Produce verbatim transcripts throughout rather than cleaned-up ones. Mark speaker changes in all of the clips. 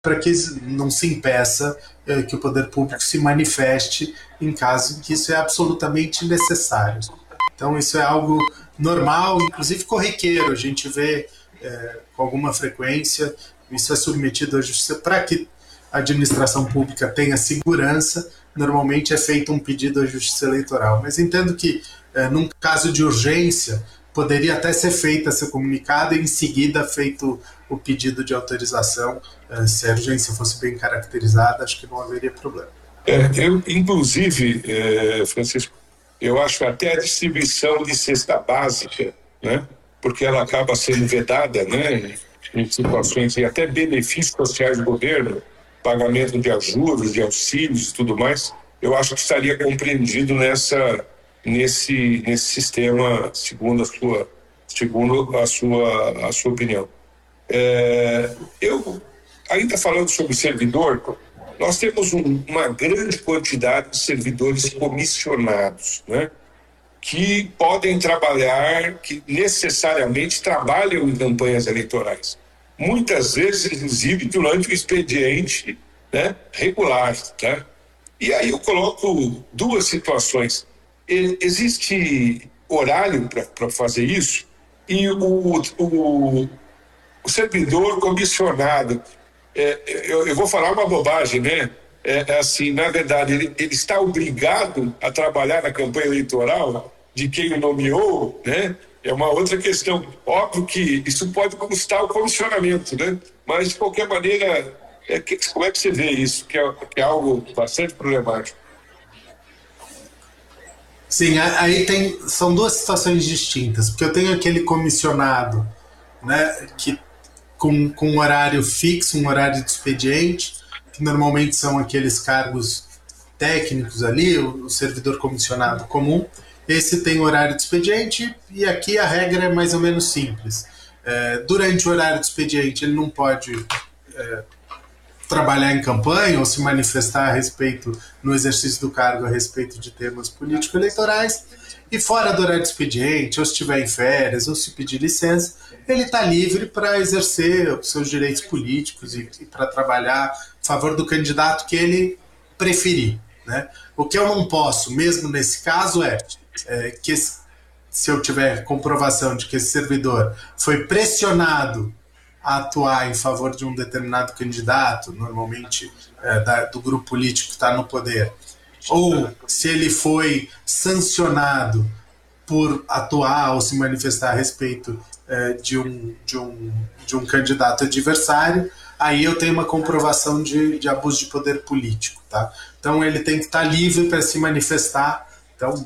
Speaker 1: para que não se impeça eh, que o poder público se manifeste em caso em que isso é absolutamente necessário. Então, isso é algo normal, inclusive corriqueiro, a gente vê é, com alguma frequência, isso é submetido à justiça para que a administração pública tenha segurança, normalmente é feito um pedido à justiça eleitoral. Mas entendo que, é, num caso de urgência, poderia até ser feita essa comunicada e em seguida feito o pedido de autorização, é, se a urgência fosse bem caracterizada, acho que não haveria problema.
Speaker 2: É, eu, inclusive, é, Francisco, eu acho que até a distribuição de cesta básica, né, porque ela acaba sendo vedada, né, em situações e até benefícios sociais do governo, pagamento de ajudas, de auxílios e tudo mais, eu acho que estaria compreendido nessa, nesse, nesse sistema, segundo a sua, segundo a sua, a sua opinião. É, eu, ainda falando sobre servidor, nós temos um, uma grande quantidade de servidores comissionados, né, que podem trabalhar, que necessariamente trabalham em campanhas eleitorais. Muitas vezes, inclusive, durante o expediente, né, regular. Tá? E aí eu coloco duas situações. Existe horário para fazer isso e o, o, o servidor comissionado, é, eu, eu vou falar uma bobagem, né? É, assim, na verdade, ele, ele está obrigado a trabalhar na campanha eleitoral de quem o nomeou, né? É uma outra questão. Óbvio que isso pode custar o comissionamento, né? Mas, de qualquer maneira, é, que, como é que você vê isso? Que é, que é algo bastante problemático.
Speaker 1: Sim, aí tem, são duas situações distintas, porque eu tenho aquele comissionado, né, que com, com um horário fixo, um horário de expediente, que normalmente são aqueles cargos técnicos ali, o, o servidor comissionado comum. Esse tem horário de expediente e aqui a regra é mais ou menos simples. É, durante o horário de expediente ele não pode é, trabalhar em campanha ou se manifestar a respeito, no exercício do cargo, a respeito de temas político-eleitorais. E fora do horário de expediente, ou se estiver em férias, ou se pedir licença, ele está livre para exercer os seus direitos políticos e, e para trabalhar a favor do candidato que ele preferir. Né? O que eu não posso, mesmo nesse caso, é, é que se eu tiver comprovação de que esse servidor foi pressionado a atuar em favor de um determinado candidato, normalmente é, da, do grupo político que está no poder, ou se ele foi sancionado por atuar ou se manifestar a respeito é, de, um, de, um, de um candidato adversário, aí eu tenho uma comprovação de, de abuso de poder político. Tá? Então ele tem que estar livre para se manifestar. Então,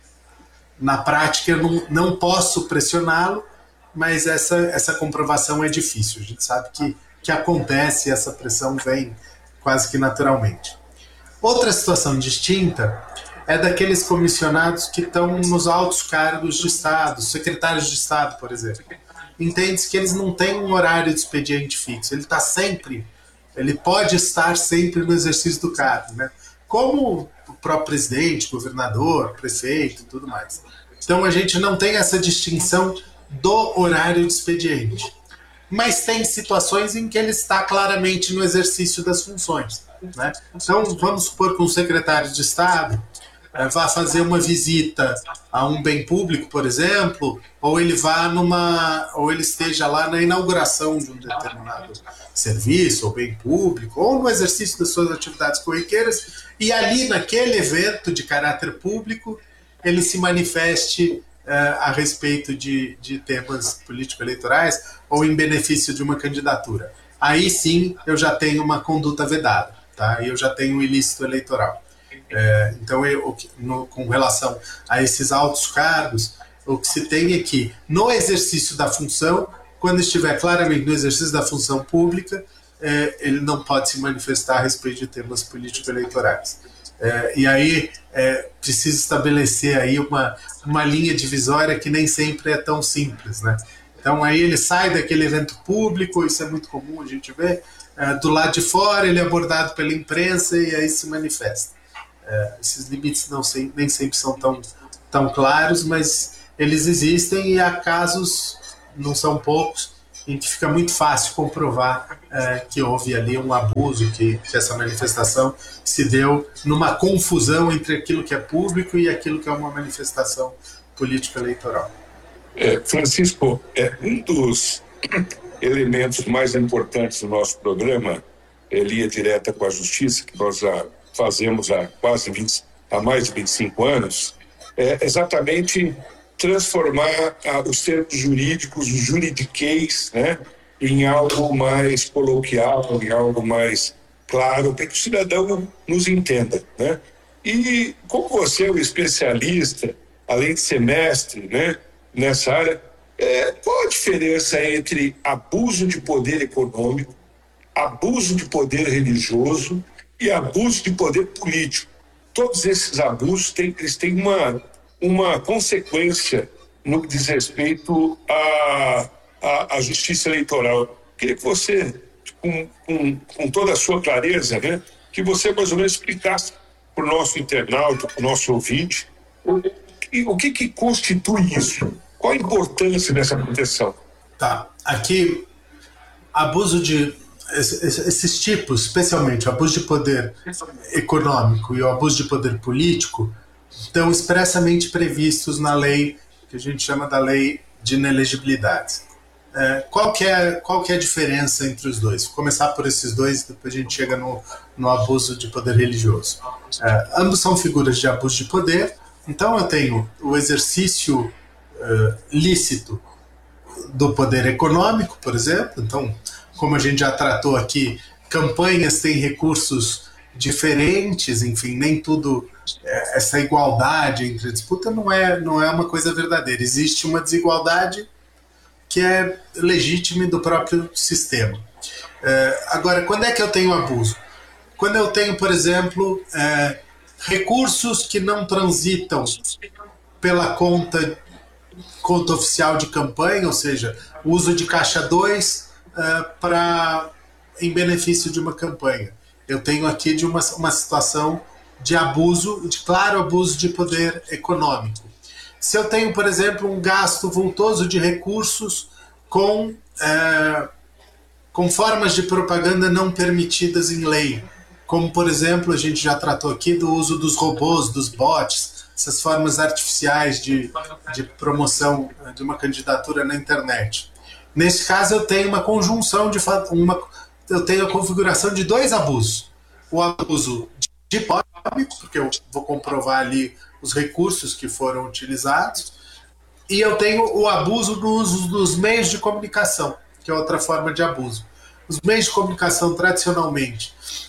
Speaker 1: na prática, eu não, não posso pressioná-lo, mas essa, essa comprovação é difícil. A gente sabe que, que acontece e essa pressão vem quase que naturalmente. Outra situação distinta é daqueles comissionados que estão nos altos cargos de Estado, secretários de Estado, por exemplo. Entende-se que eles não têm um horário de expediente fixo, ele está sempre, ele pode estar sempre no exercício do cargo, né? Como o próprio presidente, governador, prefeito e tudo mais. Então a gente não tem essa distinção do horário de expediente. Mas tem situações em que ele está claramente no exercício das funções. Né? Então, vamos supor que um secretário de Estado é, vá fazer uma visita a um bem público, por exemplo, ou ele vá numa, ou ele esteja lá na inauguração de um determinado serviço ou bem público, ou no exercício das suas atividades corriqueiras, e ali naquele evento de caráter público ele se manifeste Uh, a respeito de, de temas político-eleitorais ou em benefício de uma candidatura. Aí sim eu já tenho uma conduta vedada, tá? Eu já tenho um ilícito eleitoral. Uh, então, eu, no, com relação a esses altos cargos, o que se tem é que, no exercício da função, quando estiver claramente no exercício da função pública, uh, ele não pode se manifestar a respeito de temas político-eleitorais. É, e aí é, precisa estabelecer aí uma, uma linha divisória que nem sempre é tão simples, né? Então aí ele sai daquele evento público, isso é muito comum a gente ver, é, do lado de fora ele é abordado pela imprensa e aí se manifesta. É, esses limites não sei, nem sempre são tão, tão claros, mas eles existem e há casos, não são poucos, em que fica muito fácil comprovar é, que houve ali um abuso, que, que essa manifestação se deu numa confusão entre aquilo que é público e aquilo que é uma manifestação político-eleitoral.
Speaker 2: É, Francisco, é um dos elementos mais importantes do nosso programa, é Linha Direta com a Justiça, que nós já fazemos há quase vinte, há mais de vinte e cinco anos, é exatamente transformar ah, os termos jurídicos, o juridiquês, né, em algo mais coloquial, em algo mais claro, para que o cidadão nos entenda, né? E como você é um especialista, além de ser mestre, né, nessa área, é, qual a diferença entre abuso de poder econômico, abuso de poder religioso e abuso de poder político? Todos esses abusos têm, eles têm uma, uma consequência no que diz respeito à, à, à justiça eleitoral. Queria que você, com, com, com toda a sua clareza, né, que você mais ou menos explicasse para o nosso internauta, para o nosso ouvinte, o, o que, que constitui isso? Qual a importância dessa proteção?
Speaker 1: Tá, aqui, abuso de... Esses tipos, especialmente o abuso de poder econômico e o abuso de poder político, estão expressamente previstos na lei que a gente chama da lei de inelegibilidade. É, qual, que é, qual que é a diferença entre os dois? Vou começar por esses dois, depois a gente chega no, no abuso de poder religioso. É, ambos são figuras de abuso de poder, então eu tenho o exercício uh, lícito do poder econômico, por exemplo. Então, como a gente já tratou aqui, campanhas têm recursos diferentes, enfim, nem tudo, essa igualdade entre disputa não é, não é uma coisa verdadeira. Existe uma desigualdade que é legítima do próprio sistema. É, agora, quando é que eu tenho abuso? Quando eu tenho, por exemplo, é, recursos que não transitam pela conta, conta oficial de campanha, ou seja, uso de caixa dois uh, para em benefício de uma campanha. Eu tenho aqui de uma, uma situação de abuso, de claro abuso de poder econômico. Se eu tenho, por exemplo, um gasto vultoso de recursos com, uh, com formas de propaganda não permitidas em lei, como, por exemplo, a gente já tratou aqui do uso dos robôs, dos bots, essas formas artificiais de, de promoção de uma candidatura na internet. Nesse caso, eu tenho uma conjunção de uma, eu tenho a configuração de dois abusos. O abuso de poder, porque eu vou comprovar ali os recursos que foram utilizados, e eu tenho o abuso do uso dos meios de comunicação, que é outra forma de abuso. Os meios de comunicação, tradicionalmente,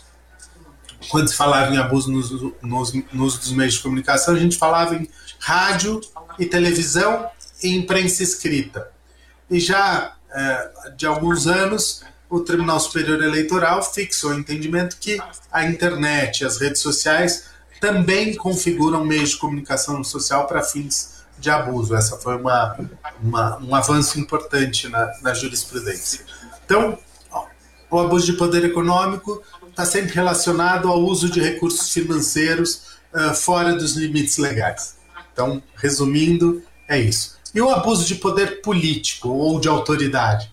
Speaker 1: quando se falava em abuso nos, nos, no uso dos meios de comunicação, a gente falava em rádio e televisão e imprensa escrita. E já é, de alguns anos, o Tribunal Superior Eleitoral fixou o entendimento que a internet e as redes sociais também configuram meios de comunicação social para fins de abuso. Essa foi uma, uma, um avanço importante na, na jurisprudência. Então, ó, o abuso de poder econômico está sempre relacionado ao uso de recursos financeiros uh, fora dos limites legais. Então, resumindo, é isso. E o abuso de poder político ou de autoridade?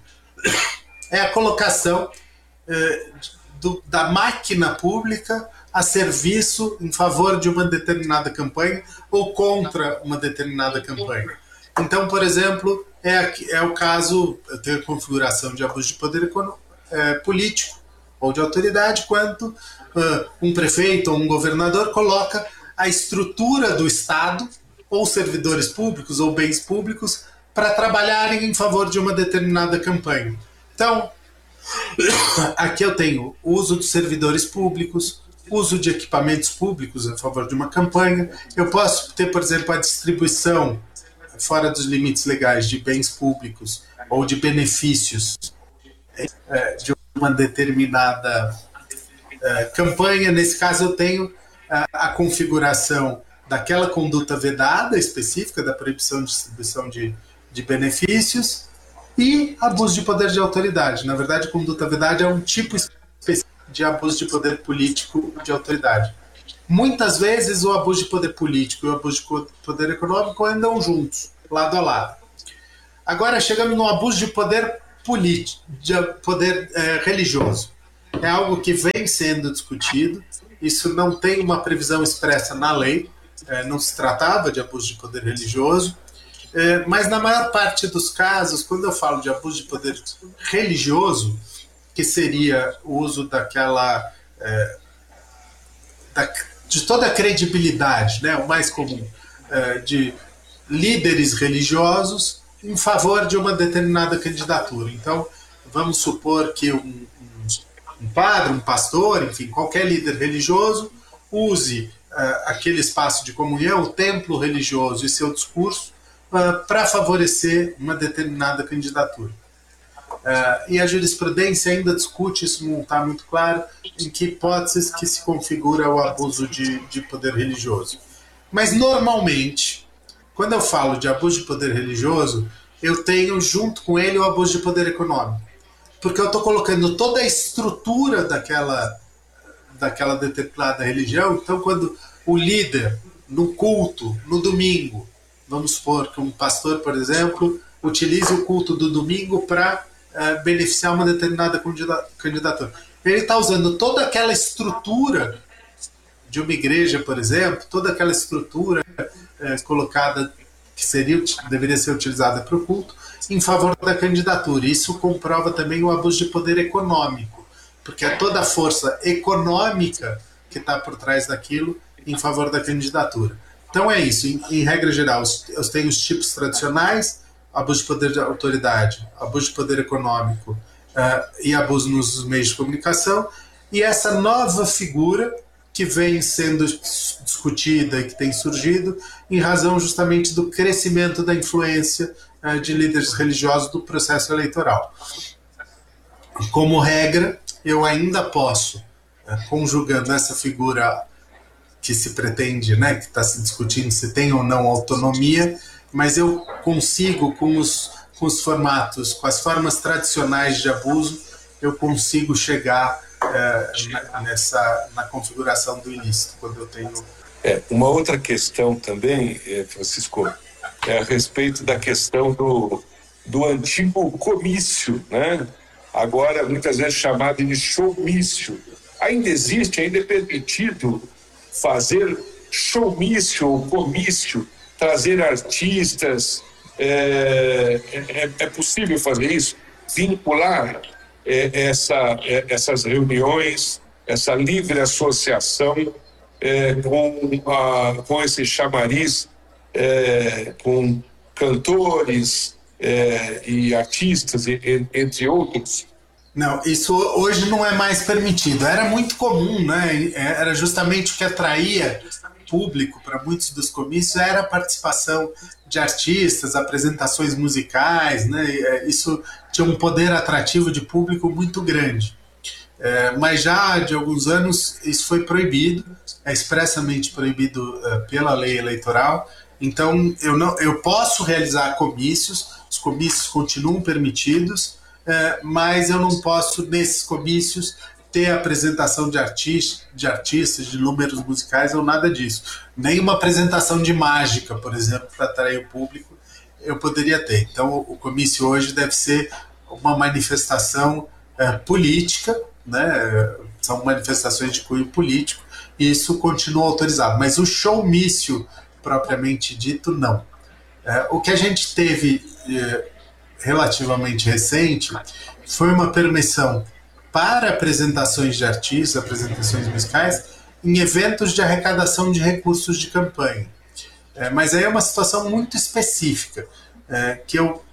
Speaker 1: É a colocação uh, do, da máquina pública a serviço em favor de uma determinada campanha ou contra uma determinada campanha. Então, por exemplo, é, é o caso, eu tenho a configuração de abuso de poder econômico, é, político, ou de autoridade, quando uh, um prefeito ou um governador coloca a estrutura do Estado, ou servidores públicos, ou bens públicos, para trabalharem em favor de uma determinada campanha. Então, aqui eu tenho o uso de servidores públicos, uso de equipamentos públicos a favor de uma campanha. Eu posso ter, por exemplo, a distribuição, fora dos limites legais, de bens públicos ou de benefícios é, de uma determinada uh, campanha. Nesse caso, eu tenho uh, a configuração daquela conduta vedada específica da proibição de distribuição de, de benefícios e abuso de poder de autoridade. Na verdade, conduta vedada é um tipo específico de abuso de poder político de autoridade. Muitas vezes, o abuso de poder político e o abuso de poder econômico andam juntos, lado a lado. Agora, chegamos no abuso de poder político, de poder é, religioso. É algo que vem sendo discutido. Isso não tem uma previsão expressa na lei. É, não se tratava de abuso de poder religioso. É, mas na maior parte dos casos, quando eu falo de abuso de poder religioso, que seria o uso daquela é, da, de toda a credibilidade, né, o mais comum, é, de líderes religiosos em favor de uma determinada candidatura. Então, vamos supor que um, um, um padre, um pastor, enfim, qualquer líder religioso use uh, aquele espaço de comunhão, o templo religioso e seu discurso uh, para favorecer uma determinada candidatura. Uh, e a jurisprudência ainda discute, isso não está muito claro, em que hipóteses que se configura o abuso de, de poder religioso. Mas, normalmente, quando eu falo de abuso de poder religioso, eu tenho junto com ele o abuso de poder econômico. Porque eu estou colocando toda a estrutura daquela, daquela determinada religião. Então, quando o líder, no culto, no domingo, vamos supor que um pastor, por exemplo, utilize o culto do domingo para uh, beneficiar uma determinada candidatura. Ele está usando toda aquela estrutura de uma igreja, por exemplo, toda aquela estrutura uh, colocada, que seria, deveria ser utilizada para o culto, em favor da candidatura. Isso comprova também o abuso de poder econômico, porque é toda a força econômica que está por trás daquilo em favor da candidatura. Então é isso, em, em regra geral, eu tenho os tipos tradicionais, abuso de poder de autoridade, abuso de poder econômico uh, e abuso nos meios de comunicação, e essa nova figura que vem sendo discutida e que tem surgido em razão justamente do crescimento da influência uh, de líderes religiosos do processo eleitoral. Como regra, eu ainda posso, uh, conjugando essa figura que se pretende, né, que está se discutindo se tem ou não autonomia, mas eu consigo, com os, com os formatos, com as formas tradicionais de abuso, eu consigo chegar é, na, nessa, na configuração do ilícito, quando eu tenho...
Speaker 2: É, uma outra questão também, Francisco, é a respeito da questão do, do antigo comício, né? Agora muitas vezes chamado de showmício. Ainda existe, ainda é permitido fazer showmício ou comício, trazer artistas, é, é, é possível fazer isso? Vincular é, essa, é, essas reuniões, essa livre associação é, com, a, com esse chamariz, é, com cantores é, e artistas, entre outros?
Speaker 1: Não, isso hoje não é mais permitido. Era muito comum, né? Era justamente o que atraía público para muitos dos comícios, era a participação de artistas, apresentações musicais, né? Isso tinha um poder atrativo de público muito grande. É, mas já de alguns anos isso foi proibido, é expressamente proibido uh, pela lei eleitoral. Então eu, não, eu posso realizar comícios, os comícios continuam permitidos, uh, mas eu não posso, nesses comícios, ter apresentação de, artista, de artistas, de números musicais ou nada disso. Nem uma apresentação de mágica, por exemplo, para atrair o público, eu poderia ter. Então o comício hoje deve ser uma manifestação uh, política, né? São manifestações de cunho político, e isso continua autorizado. Mas o showmício, propriamente dito, não. É, o que a gente teve é, relativamente recente foi uma permissão para apresentações de artistas, apresentações musicais, em eventos de arrecadação de recursos de campanha. É, mas aí é uma situação muito específica, é, que eu,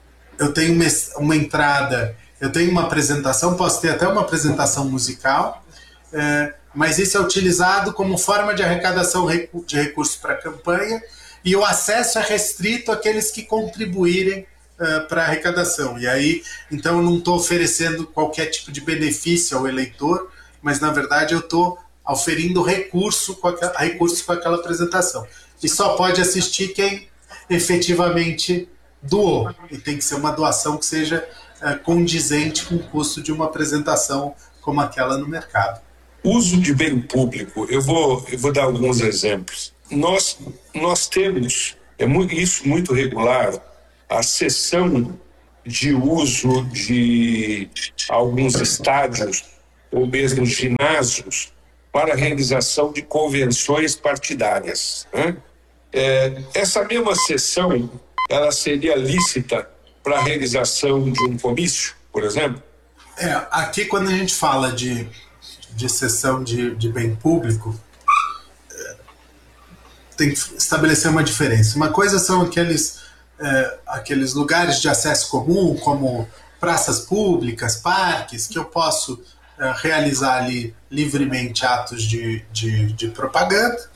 Speaker 1: eu tenho uma, uma entrada... Eu tenho uma apresentação, posso ter até uma apresentação musical, é, mas isso é utilizado como forma de arrecadação de recursos para a campanha, e o acesso é restrito àqueles que contribuírem é, para a arrecadação. E aí, então, eu não estou oferecendo qualquer tipo de benefício ao eleitor, mas, na verdade, eu estou oferindo recurso com, aquela, recurso com aquela apresentação. E só pode assistir quem efetivamente doou, e tem que ser uma doação que seja É, condizente com o custo de uma apresentação como aquela no mercado.
Speaker 2: Uso de bem público, eu vou, eu vou dar alguns exemplos. Nós, nós temos, é muito, isso muito regular, a cessão de uso de alguns estádios ou mesmo ginásios para a realização de convenções partidárias, né? É, essa mesma sessão, ela seria lícita para a realização de um comício, por exemplo?
Speaker 1: É, aqui quando a gente fala de, de sessão de, de bem público, é, tem que estabelecer uma diferença. Uma coisa são aqueles, é, aqueles lugares de acesso comum, como praças públicas, parques, que eu posso é, realizar ali livremente atos de, de, de propaganda,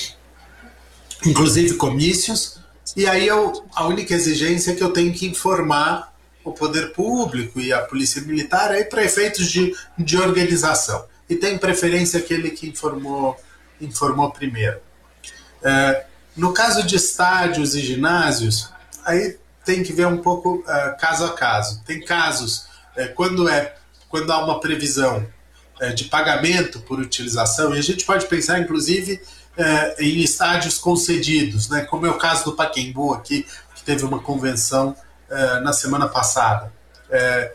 Speaker 1: inclusive comícios, e aí eu, a única exigência é que eu tenho que informar o poder público e a polícia militar aí para efeitos de, de organização. E tem preferência aquele que informou, informou primeiro. É, no caso de estádios e ginásios, aí tem que ver um pouco é, caso a caso. Tem casos, é, quando, é, quando há uma previsão é, de pagamento por utilização, e a gente pode pensar, inclusive, é, em estádios concedidos, né, como é o caso do Pacaembu aqui, que teve uma convenção é, na semana passada. É,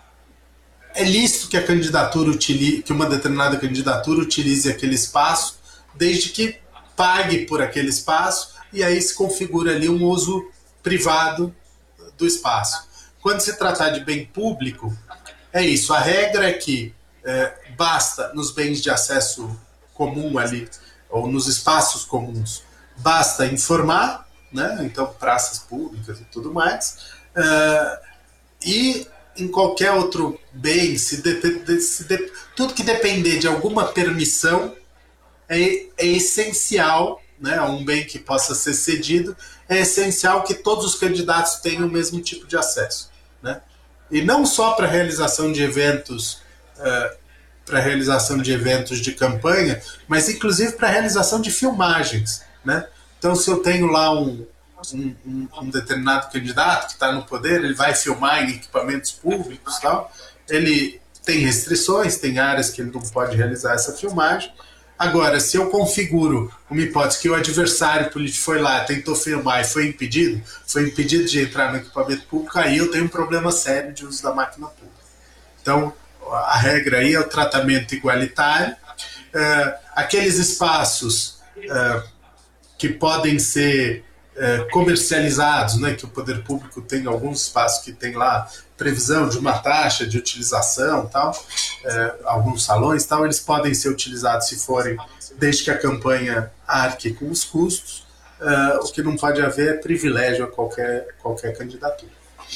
Speaker 1: é lícito que a candidatura utilize, que uma determinada candidatura utilize aquele espaço, desde que pague por aquele espaço, e aí se configura ali um uso privado do espaço. Quando se tratar de bem público, é isso. A regra é que é, basta nos bens de acesso comum ali, ou nos espaços comuns, basta informar, né? Então praças públicas e tudo mais, uh, e em qualquer outro bem, se de, se de, tudo que depender de alguma permissão é, é essencial, né? Um bem que possa ser cedido, é essencial que todos os candidatos tenham o mesmo tipo de acesso, né? E não só para a realização de eventos uh, para a realização de eventos de campanha, mas inclusive para a realização de filmagens, né? Então, se eu tenho lá um, um, um determinado candidato que está no poder, ele vai filmar em equipamentos públicos e tal, ele tem restrições, tem áreas que ele não pode realizar essa filmagem. Agora, se eu configuro uma hipótese que o adversário político foi lá, tentou filmar e foi impedido, foi impedido de entrar no equipamento público, aí eu tenho um problema sério de uso da máquina pública. Então, a regra aí é o tratamento igualitário. Uh, aqueles espaços uh, que podem ser uh, comercializados, né, que o poder público tem alguns espaços que tem lá previsão de uma taxa de utilização, tal, uh, alguns salões, tal, eles podem ser utilizados se forem, desde que a campanha arque com os custos. Uh, o que não pode haver é privilégio a qualquer, qualquer candidatura.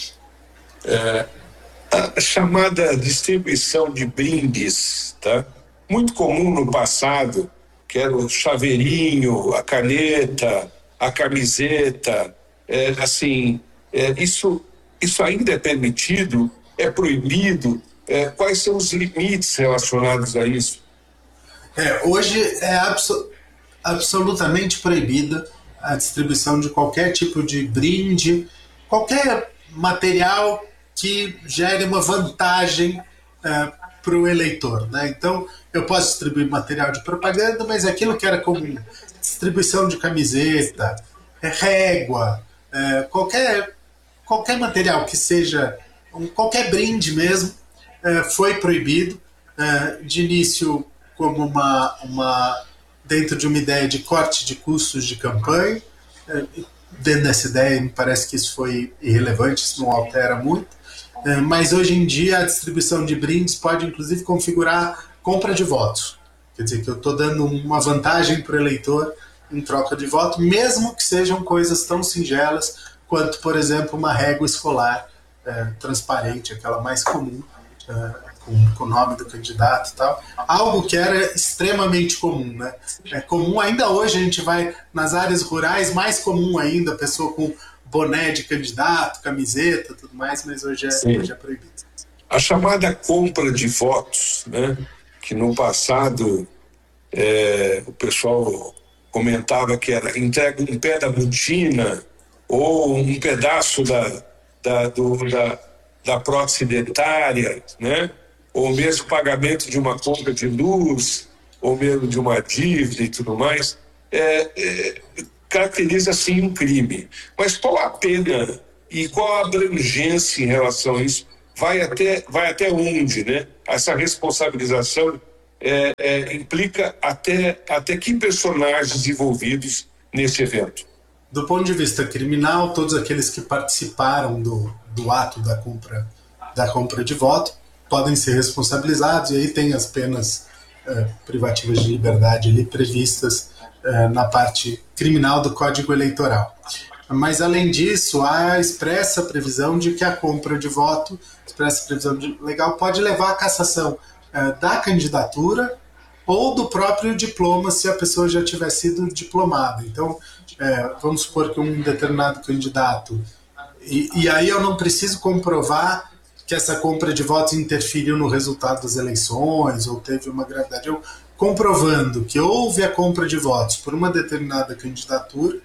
Speaker 2: É... A chamada distribuição de brindes, tá? Muito comum no passado, que era o chaveirinho, a caneta, a camiseta, é, assim, é, isso, isso ainda é permitido? É proibido? É, quais são os limites relacionados a isso?
Speaker 1: É, hoje é abso- absolutamente proibida a distribuição de qualquer tipo de brinde, qualquer material que gere uma vantagem uh, para o eleitor, né? Então, eu posso distribuir material de propaganda, mas aquilo que era comum, distribuição de camiseta, régua, uh, qualquer, qualquer material que seja, um, qualquer brinde mesmo, uh, foi proibido, uh, de início como uma, uma, dentro de uma ideia de corte de custos de campanha. Uh, dentro dessa ideia, me parece que isso foi irrelevante, isso não altera muito. Mas hoje em dia a distribuição de brindes pode inclusive configurar compra de votos. Quer dizer que eu estou dando uma vantagem para o eleitor em troca de voto, mesmo que sejam coisas tão singelas quanto, por exemplo, uma régua escolar é, transparente, aquela mais comum, é, com, com o nome do candidato e tal. Algo que era extremamente comum, né? É comum ainda hoje, a gente vai nas áreas rurais, mais comum ainda, a pessoa com boné de candidato, camiseta, tudo mais, mas hoje é, hoje é proibido.
Speaker 2: A chamada compra de votos, né, que no passado é, o pessoal comentava que era entrega um pé da botina ou um pedaço da, da, do, da, da prótese dentária, né, ou mesmo pagamento de uma compra de luz, ou mesmo de uma dívida e tudo mais, é, é, caracteriza, sim, um crime. Mas qual a pena e qual a abrangência em relação a isso? Vai até, vai até onde, né? Essa responsabilização é, é, implica até, até que personagens envolvidos nesse evento?
Speaker 1: Do ponto de vista criminal, todos aqueles que participaram do, do ato da compra, da compra de voto podem ser responsabilizados, e aí tem as penas eh, privativas de liberdade ali previstas eh, na parte criminal do Código Eleitoral. Mas, além disso, há a expressa previsão de que a compra de voto, expressa previsão de, legal, pode levar à cassação eh, da candidatura ou do próprio diploma, se a pessoa já tiver sido diplomada. Então, é, vamos supor que um determinado candidato, e, e aí eu não preciso comprovar que essa compra de votos interferiu no resultado das eleições ou teve uma gravidade. Eu, comprovando que houve a compra de votos por uma determinada candidatura,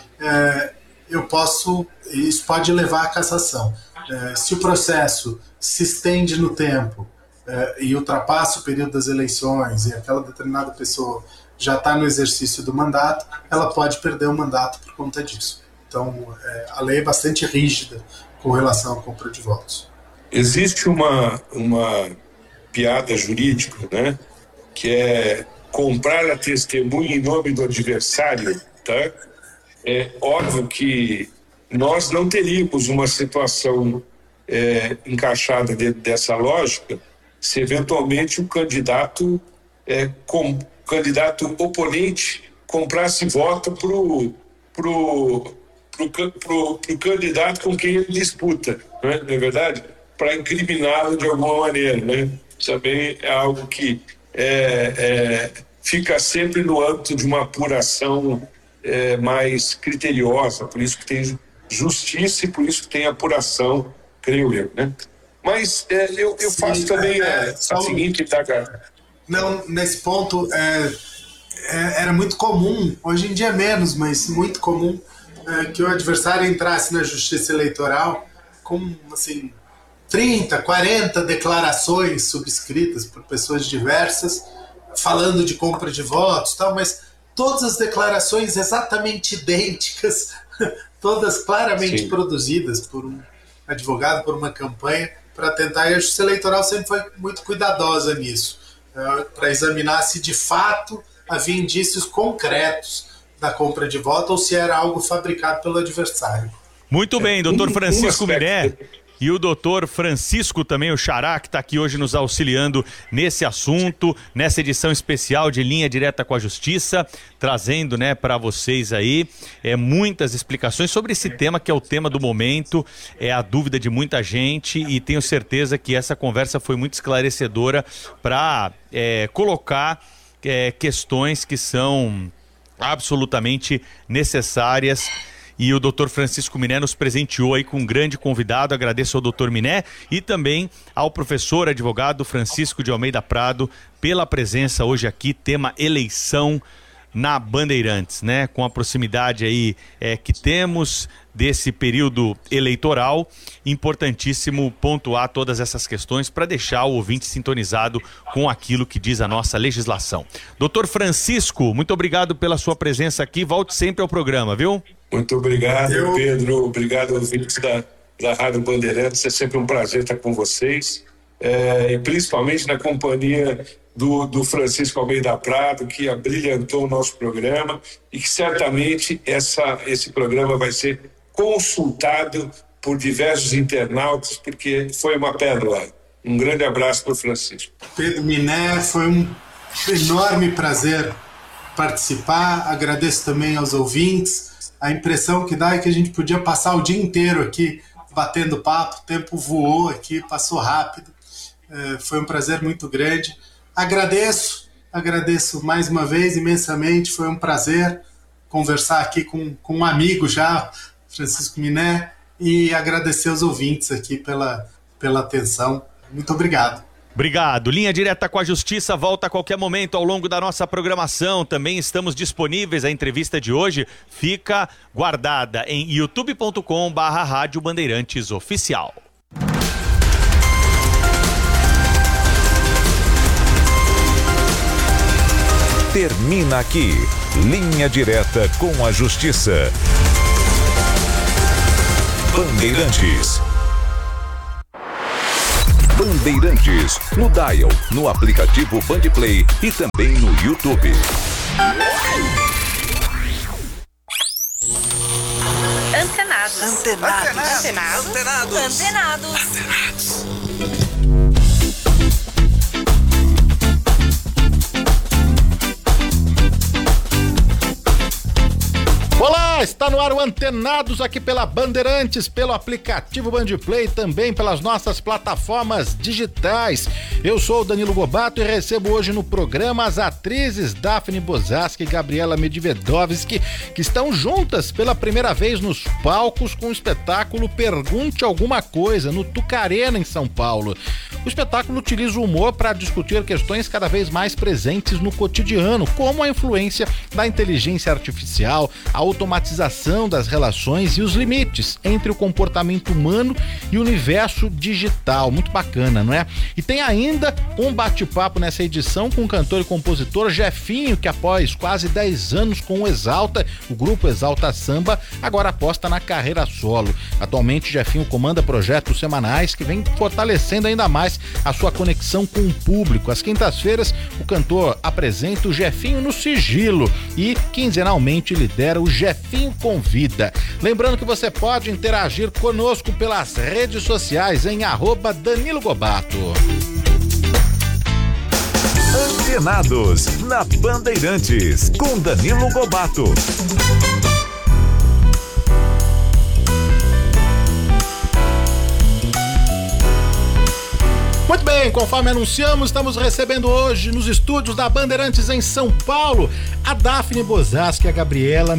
Speaker 1: é, eu posso, isso pode levar à cassação. É, se o processo se estende no tempo, Uh, e ultrapassa o período das eleições e aquela determinada pessoa já está no exercício do mandato, ela pode perder o mandato por conta disso. Então, é, a lei é bastante rígida com relação à compra de votos.
Speaker 2: Existe uma, uma piada jurídica, né, que é comprar a testemunha em nome do adversário, tá? É óbvio que nós não teríamos uma situação é, encaixada dentro dessa lógica se eventualmente o candidato, é, com, candidato oponente comprasse voto para o pro, pro, pro, pro candidato com quem ele disputa, né? Não é verdade? Para incriminá-lo de alguma maneira, né? Também é algo que é, é, fica sempre no âmbito de uma apuração é, mais criteriosa, por isso que tem justiça e por isso que tem apuração, creio eu, né? Mas é, eu, eu Sim, faço também é, a, a seguinte, tá, cara?
Speaker 1: Não, nesse ponto, é, é, era muito comum, hoje em dia menos, mas muito comum, é, que o adversário entrasse na justiça eleitoral com, assim, trinta, quarenta declarações subscritas por pessoas diversas, falando de compra de votos e tal, mas todas as declarações exatamente idênticas, todas claramente Sim. produzidas por um advogado, por uma campanha, para tentar, e a Justiça Eleitoral sempre foi muito cuidadosa nisso, uh, para examinar se de fato havia indícios concretos da compra de voto ou se era algo fabricado pelo adversário.
Speaker 3: Muito bem, doutor Francisco Miné. E o doutor Francisco também, o Xará, que está aqui hoje nos auxiliando nesse assunto, nessa edição especial de Linha Direta com a Justiça, trazendo, né, para vocês aí é, muitas explicações sobre esse tema, que é o tema do momento, é a dúvida de muita gente, e tenho certeza que essa conversa foi muito esclarecedora para é, colocar é, questões que são absolutamente necessárias. E o doutor Francisco Miné nos presenteou aí com um grande convidado. Agradeço ao doutor Miné e também ao professor advogado Francisco de Almeida Prado pela presença hoje aqui, tema eleição na Bandeirantes, né? Com a proximidade aí é, que temos desse período eleitoral, importantíssimo pontuar todas essas questões para deixar o ouvinte sintonizado com aquilo que diz a nossa legislação. doutor Francisco, muito obrigado pela sua presença aqui, volte sempre ao programa, viu?
Speaker 2: Muito obrigado, Eu... Pedro, obrigado aos ouvintes da, da Rádio Bandeirantes, é sempre um prazer estar com vocês, é, e principalmente na companhia do, do Francisco Almeida Prado, que abrilhantou o nosso programa e que certamente essa, esse programa vai ser consultado por diversos internautas, porque foi uma pérola. Um grande abraço para o Francisco.
Speaker 1: Pedro Miné, foi um enorme prazer participar, agradeço também aos ouvintes. A impressão que dá é que a gente podia passar o dia inteiro aqui batendo papo, o tempo voou aqui, passou rápido, é, foi um prazer muito grande. Agradeço, agradeço mais uma vez imensamente, foi um prazer conversar aqui com, com um amigo já, Francisco Miné, e agradecer aos ouvintes aqui pela, pela atenção. Muito obrigado.
Speaker 3: Obrigado. Linha Direta com a Justiça volta a qualquer momento ao longo da nossa programação. Também estamos disponíveis. A entrevista de hoje fica guardada em youtube ponto com barra Rádio Bandeirantes Oficial.
Speaker 4: Termina aqui Linha Direta com a Justiça. Bandeirantes. Bandeirantes, no Dial, no aplicativo Bandplay e também no YouTube.
Speaker 5: Antenados.
Speaker 6: Antenados.
Speaker 5: Antenados.
Speaker 6: Antenados.
Speaker 5: Antenados.
Speaker 6: Antenados.
Speaker 7: Olá, está no ar o Antenados aqui pela Bandeirantes, pelo aplicativo Bandplay, também pelas nossas plataformas digitais. Eu sou o Danilo Gobato e recebo hoje no programa as atrizes Daphne Bozaski e Gabriela Medvedovski, que estão juntas pela primeira vez nos palcos com o espetáculo Pergunte Alguma Coisa, no Tucarena, em São Paulo. O espetáculo utiliza o humor para discutir questões cada vez mais presentes no cotidiano, como a influência da inteligência artificial, a automatização das relações e os limites entre o comportamento humano e o universo digital. Muito bacana, não é? E tem ainda um bate-papo nessa edição com o cantor e compositor Jefinho, que após quase dez anos com o Exalta, o grupo Exalta Samba, agora aposta na carreira solo. Atualmente, Jefinho comanda projetos semanais que vem fortalecendo ainda mais a sua conexão com o público. Às quintas-feiras, o cantor apresenta o Jefinho no Sigilo e quinzenalmente lidera o Jefinho Convida. Lembrando que você pode interagir conosco pelas redes sociais em arroba Danilo Gobato.
Speaker 4: Antenados, na Bandeirantes, com Danilo Gobato.
Speaker 7: Muito bem, conforme anunciamos, estamos recebendo hoje nos estúdios da Bandeirantes em São Paulo a Daphne Bozaski e a Gabriela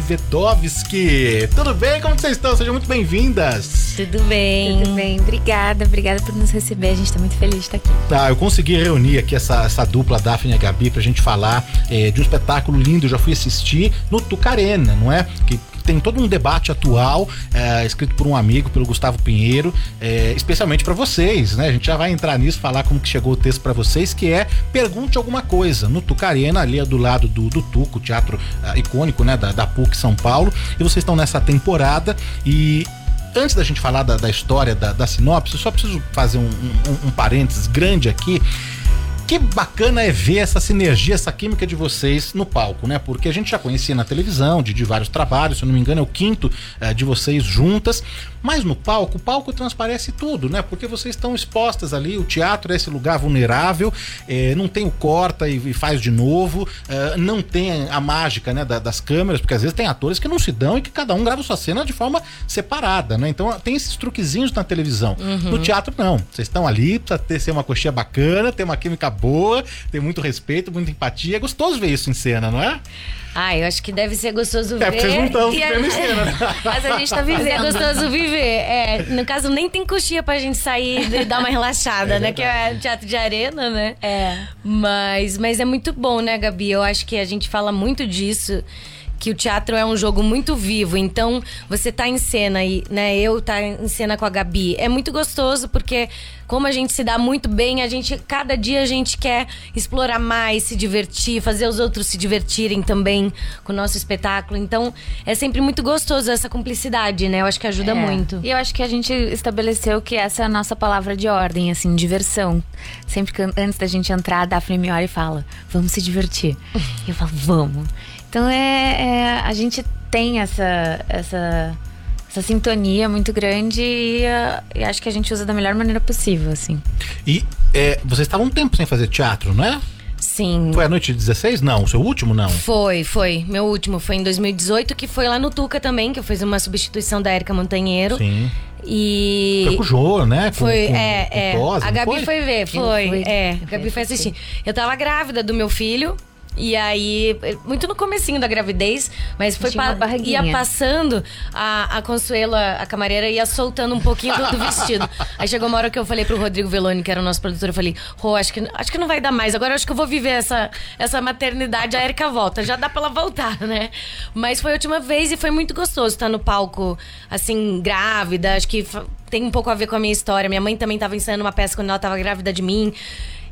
Speaker 7: Medvedovski. Tudo bem? Como vocês estão? Sejam muito bem-vindas.
Speaker 5: Tudo bem.
Speaker 8: Tudo bem, obrigada, obrigada por nos receber, a gente tá muito feliz de estar aqui.
Speaker 7: Tá, eu consegui reunir aqui essa, essa dupla, Daphne e a Gabi, pra gente falar é, de um espetáculo lindo. Eu já fui assistir no Tucarena, não é? Que tem todo um debate atual, é, escrito por um amigo, pelo Gustavo Pinheiro, é, especialmente para vocês, né? A gente já vai entrar nisso, falar como que chegou o texto para vocês, que é Pergunte Alguma Coisa, no Tucarena, ali do lado do, do Tuco, teatro uh, icônico, né? Da, da P U C São Paulo, e vocês estão nessa temporada. E antes da gente falar da, da história, da, da sinopse, eu só preciso fazer um, um, um parênteses grande aqui. Que bacana é ver essa sinergia, essa química de vocês no palco, né? Porque a gente já conhecia na televisão, de, de vários trabalhos, se eu não me engano é o quinto eh, de vocês juntas, mas no palco, o palco transparece tudo, né? Porque vocês estão expostas ali, o teatro é esse lugar vulnerável, eh, não tem o corta e, e faz de novo, eh, não tem a mágica, né, da, das câmeras, porque às vezes tem atores que não se dão e que cada um grava sua cena de forma separada, né? Então tem esses truquezinhos na televisão. Uhum. No teatro não, vocês estão ali, precisa ter, ser uma coxinha bacana, ter uma química boa, tem muito respeito, muita empatia. É gostoso ver isso em cena, não é?
Speaker 5: Ah, eu acho que deve ser gostoso ver.
Speaker 7: É, porque vocês não estão vendo
Speaker 5: a...
Speaker 7: em cena.
Speaker 5: Mas a gente tá vivendo. É gostoso viver. É, no caso, nem tem coxinha pra gente sair e dar uma relaxada, é né? Que é teatro de arena, né?
Speaker 8: É.
Speaker 5: Mas, mas é muito bom, né, Gabi? Eu acho que a gente fala muito disso. Que o teatro é um jogo muito vivo, então você tá em cena e, né, eu tá em cena com a Gabi, é muito gostoso porque como a gente se dá muito bem, a gente, cada dia a gente quer explorar mais, se divertir, fazer os outros se divertirem também com o nosso espetáculo, então é sempre muito gostoso essa cumplicidade, né, eu acho que ajuda
Speaker 8: é.
Speaker 5: muito.
Speaker 8: E eu acho que a gente estabeleceu que essa é a nossa palavra de ordem, assim, diversão. Sempre que antes da gente entrar, a Daphne me olha e fala, vamos se divertir. E eu falo, vamos. Então é, é, a gente tem essa, essa, essa sintonia muito grande e, uh, e acho que a gente usa da melhor maneira possível, assim.
Speaker 7: E é, vocês estavam um tempo sem fazer teatro, não é?
Speaker 5: Sim.
Speaker 7: Foi a noite de dezesseis? Não, o seu último não?
Speaker 5: Foi, foi. Meu último foi em dois mil e dezoito, que foi lá no Tuca também, que eu fiz uma substituição da Érica Montanheiro.
Speaker 7: Sim.
Speaker 5: E...
Speaker 7: Foi com o Jô, né? Com,
Speaker 5: foi,
Speaker 7: com,
Speaker 5: é,
Speaker 7: com
Speaker 5: é.
Speaker 7: Tosa,
Speaker 5: a Gabi
Speaker 7: foi?
Speaker 5: foi ver, foi.
Speaker 8: foi.
Speaker 5: É, a Gabi foi assistir. Eu tava grávida do meu filho. E aí, muito no comecinho da gravidez, mas foi
Speaker 8: pa-
Speaker 5: ia passando, a, a Consuelo, a camareira, ia soltando um pouquinho do, do vestido. Aí chegou uma hora que eu falei pro Rodrigo Veloni, que era o nosso produtor, eu falei, Rô, acho que, acho que não vai dar mais, agora eu acho que eu vou viver essa, essa maternidade, a Érica volta, já dá pra ela voltar, né? Mas foi a última vez e foi muito gostoso estar no palco, assim, grávida, acho que tem um pouco a ver com a minha história. Minha mãe também tava ensaiando uma peça quando ela tava grávida de mim.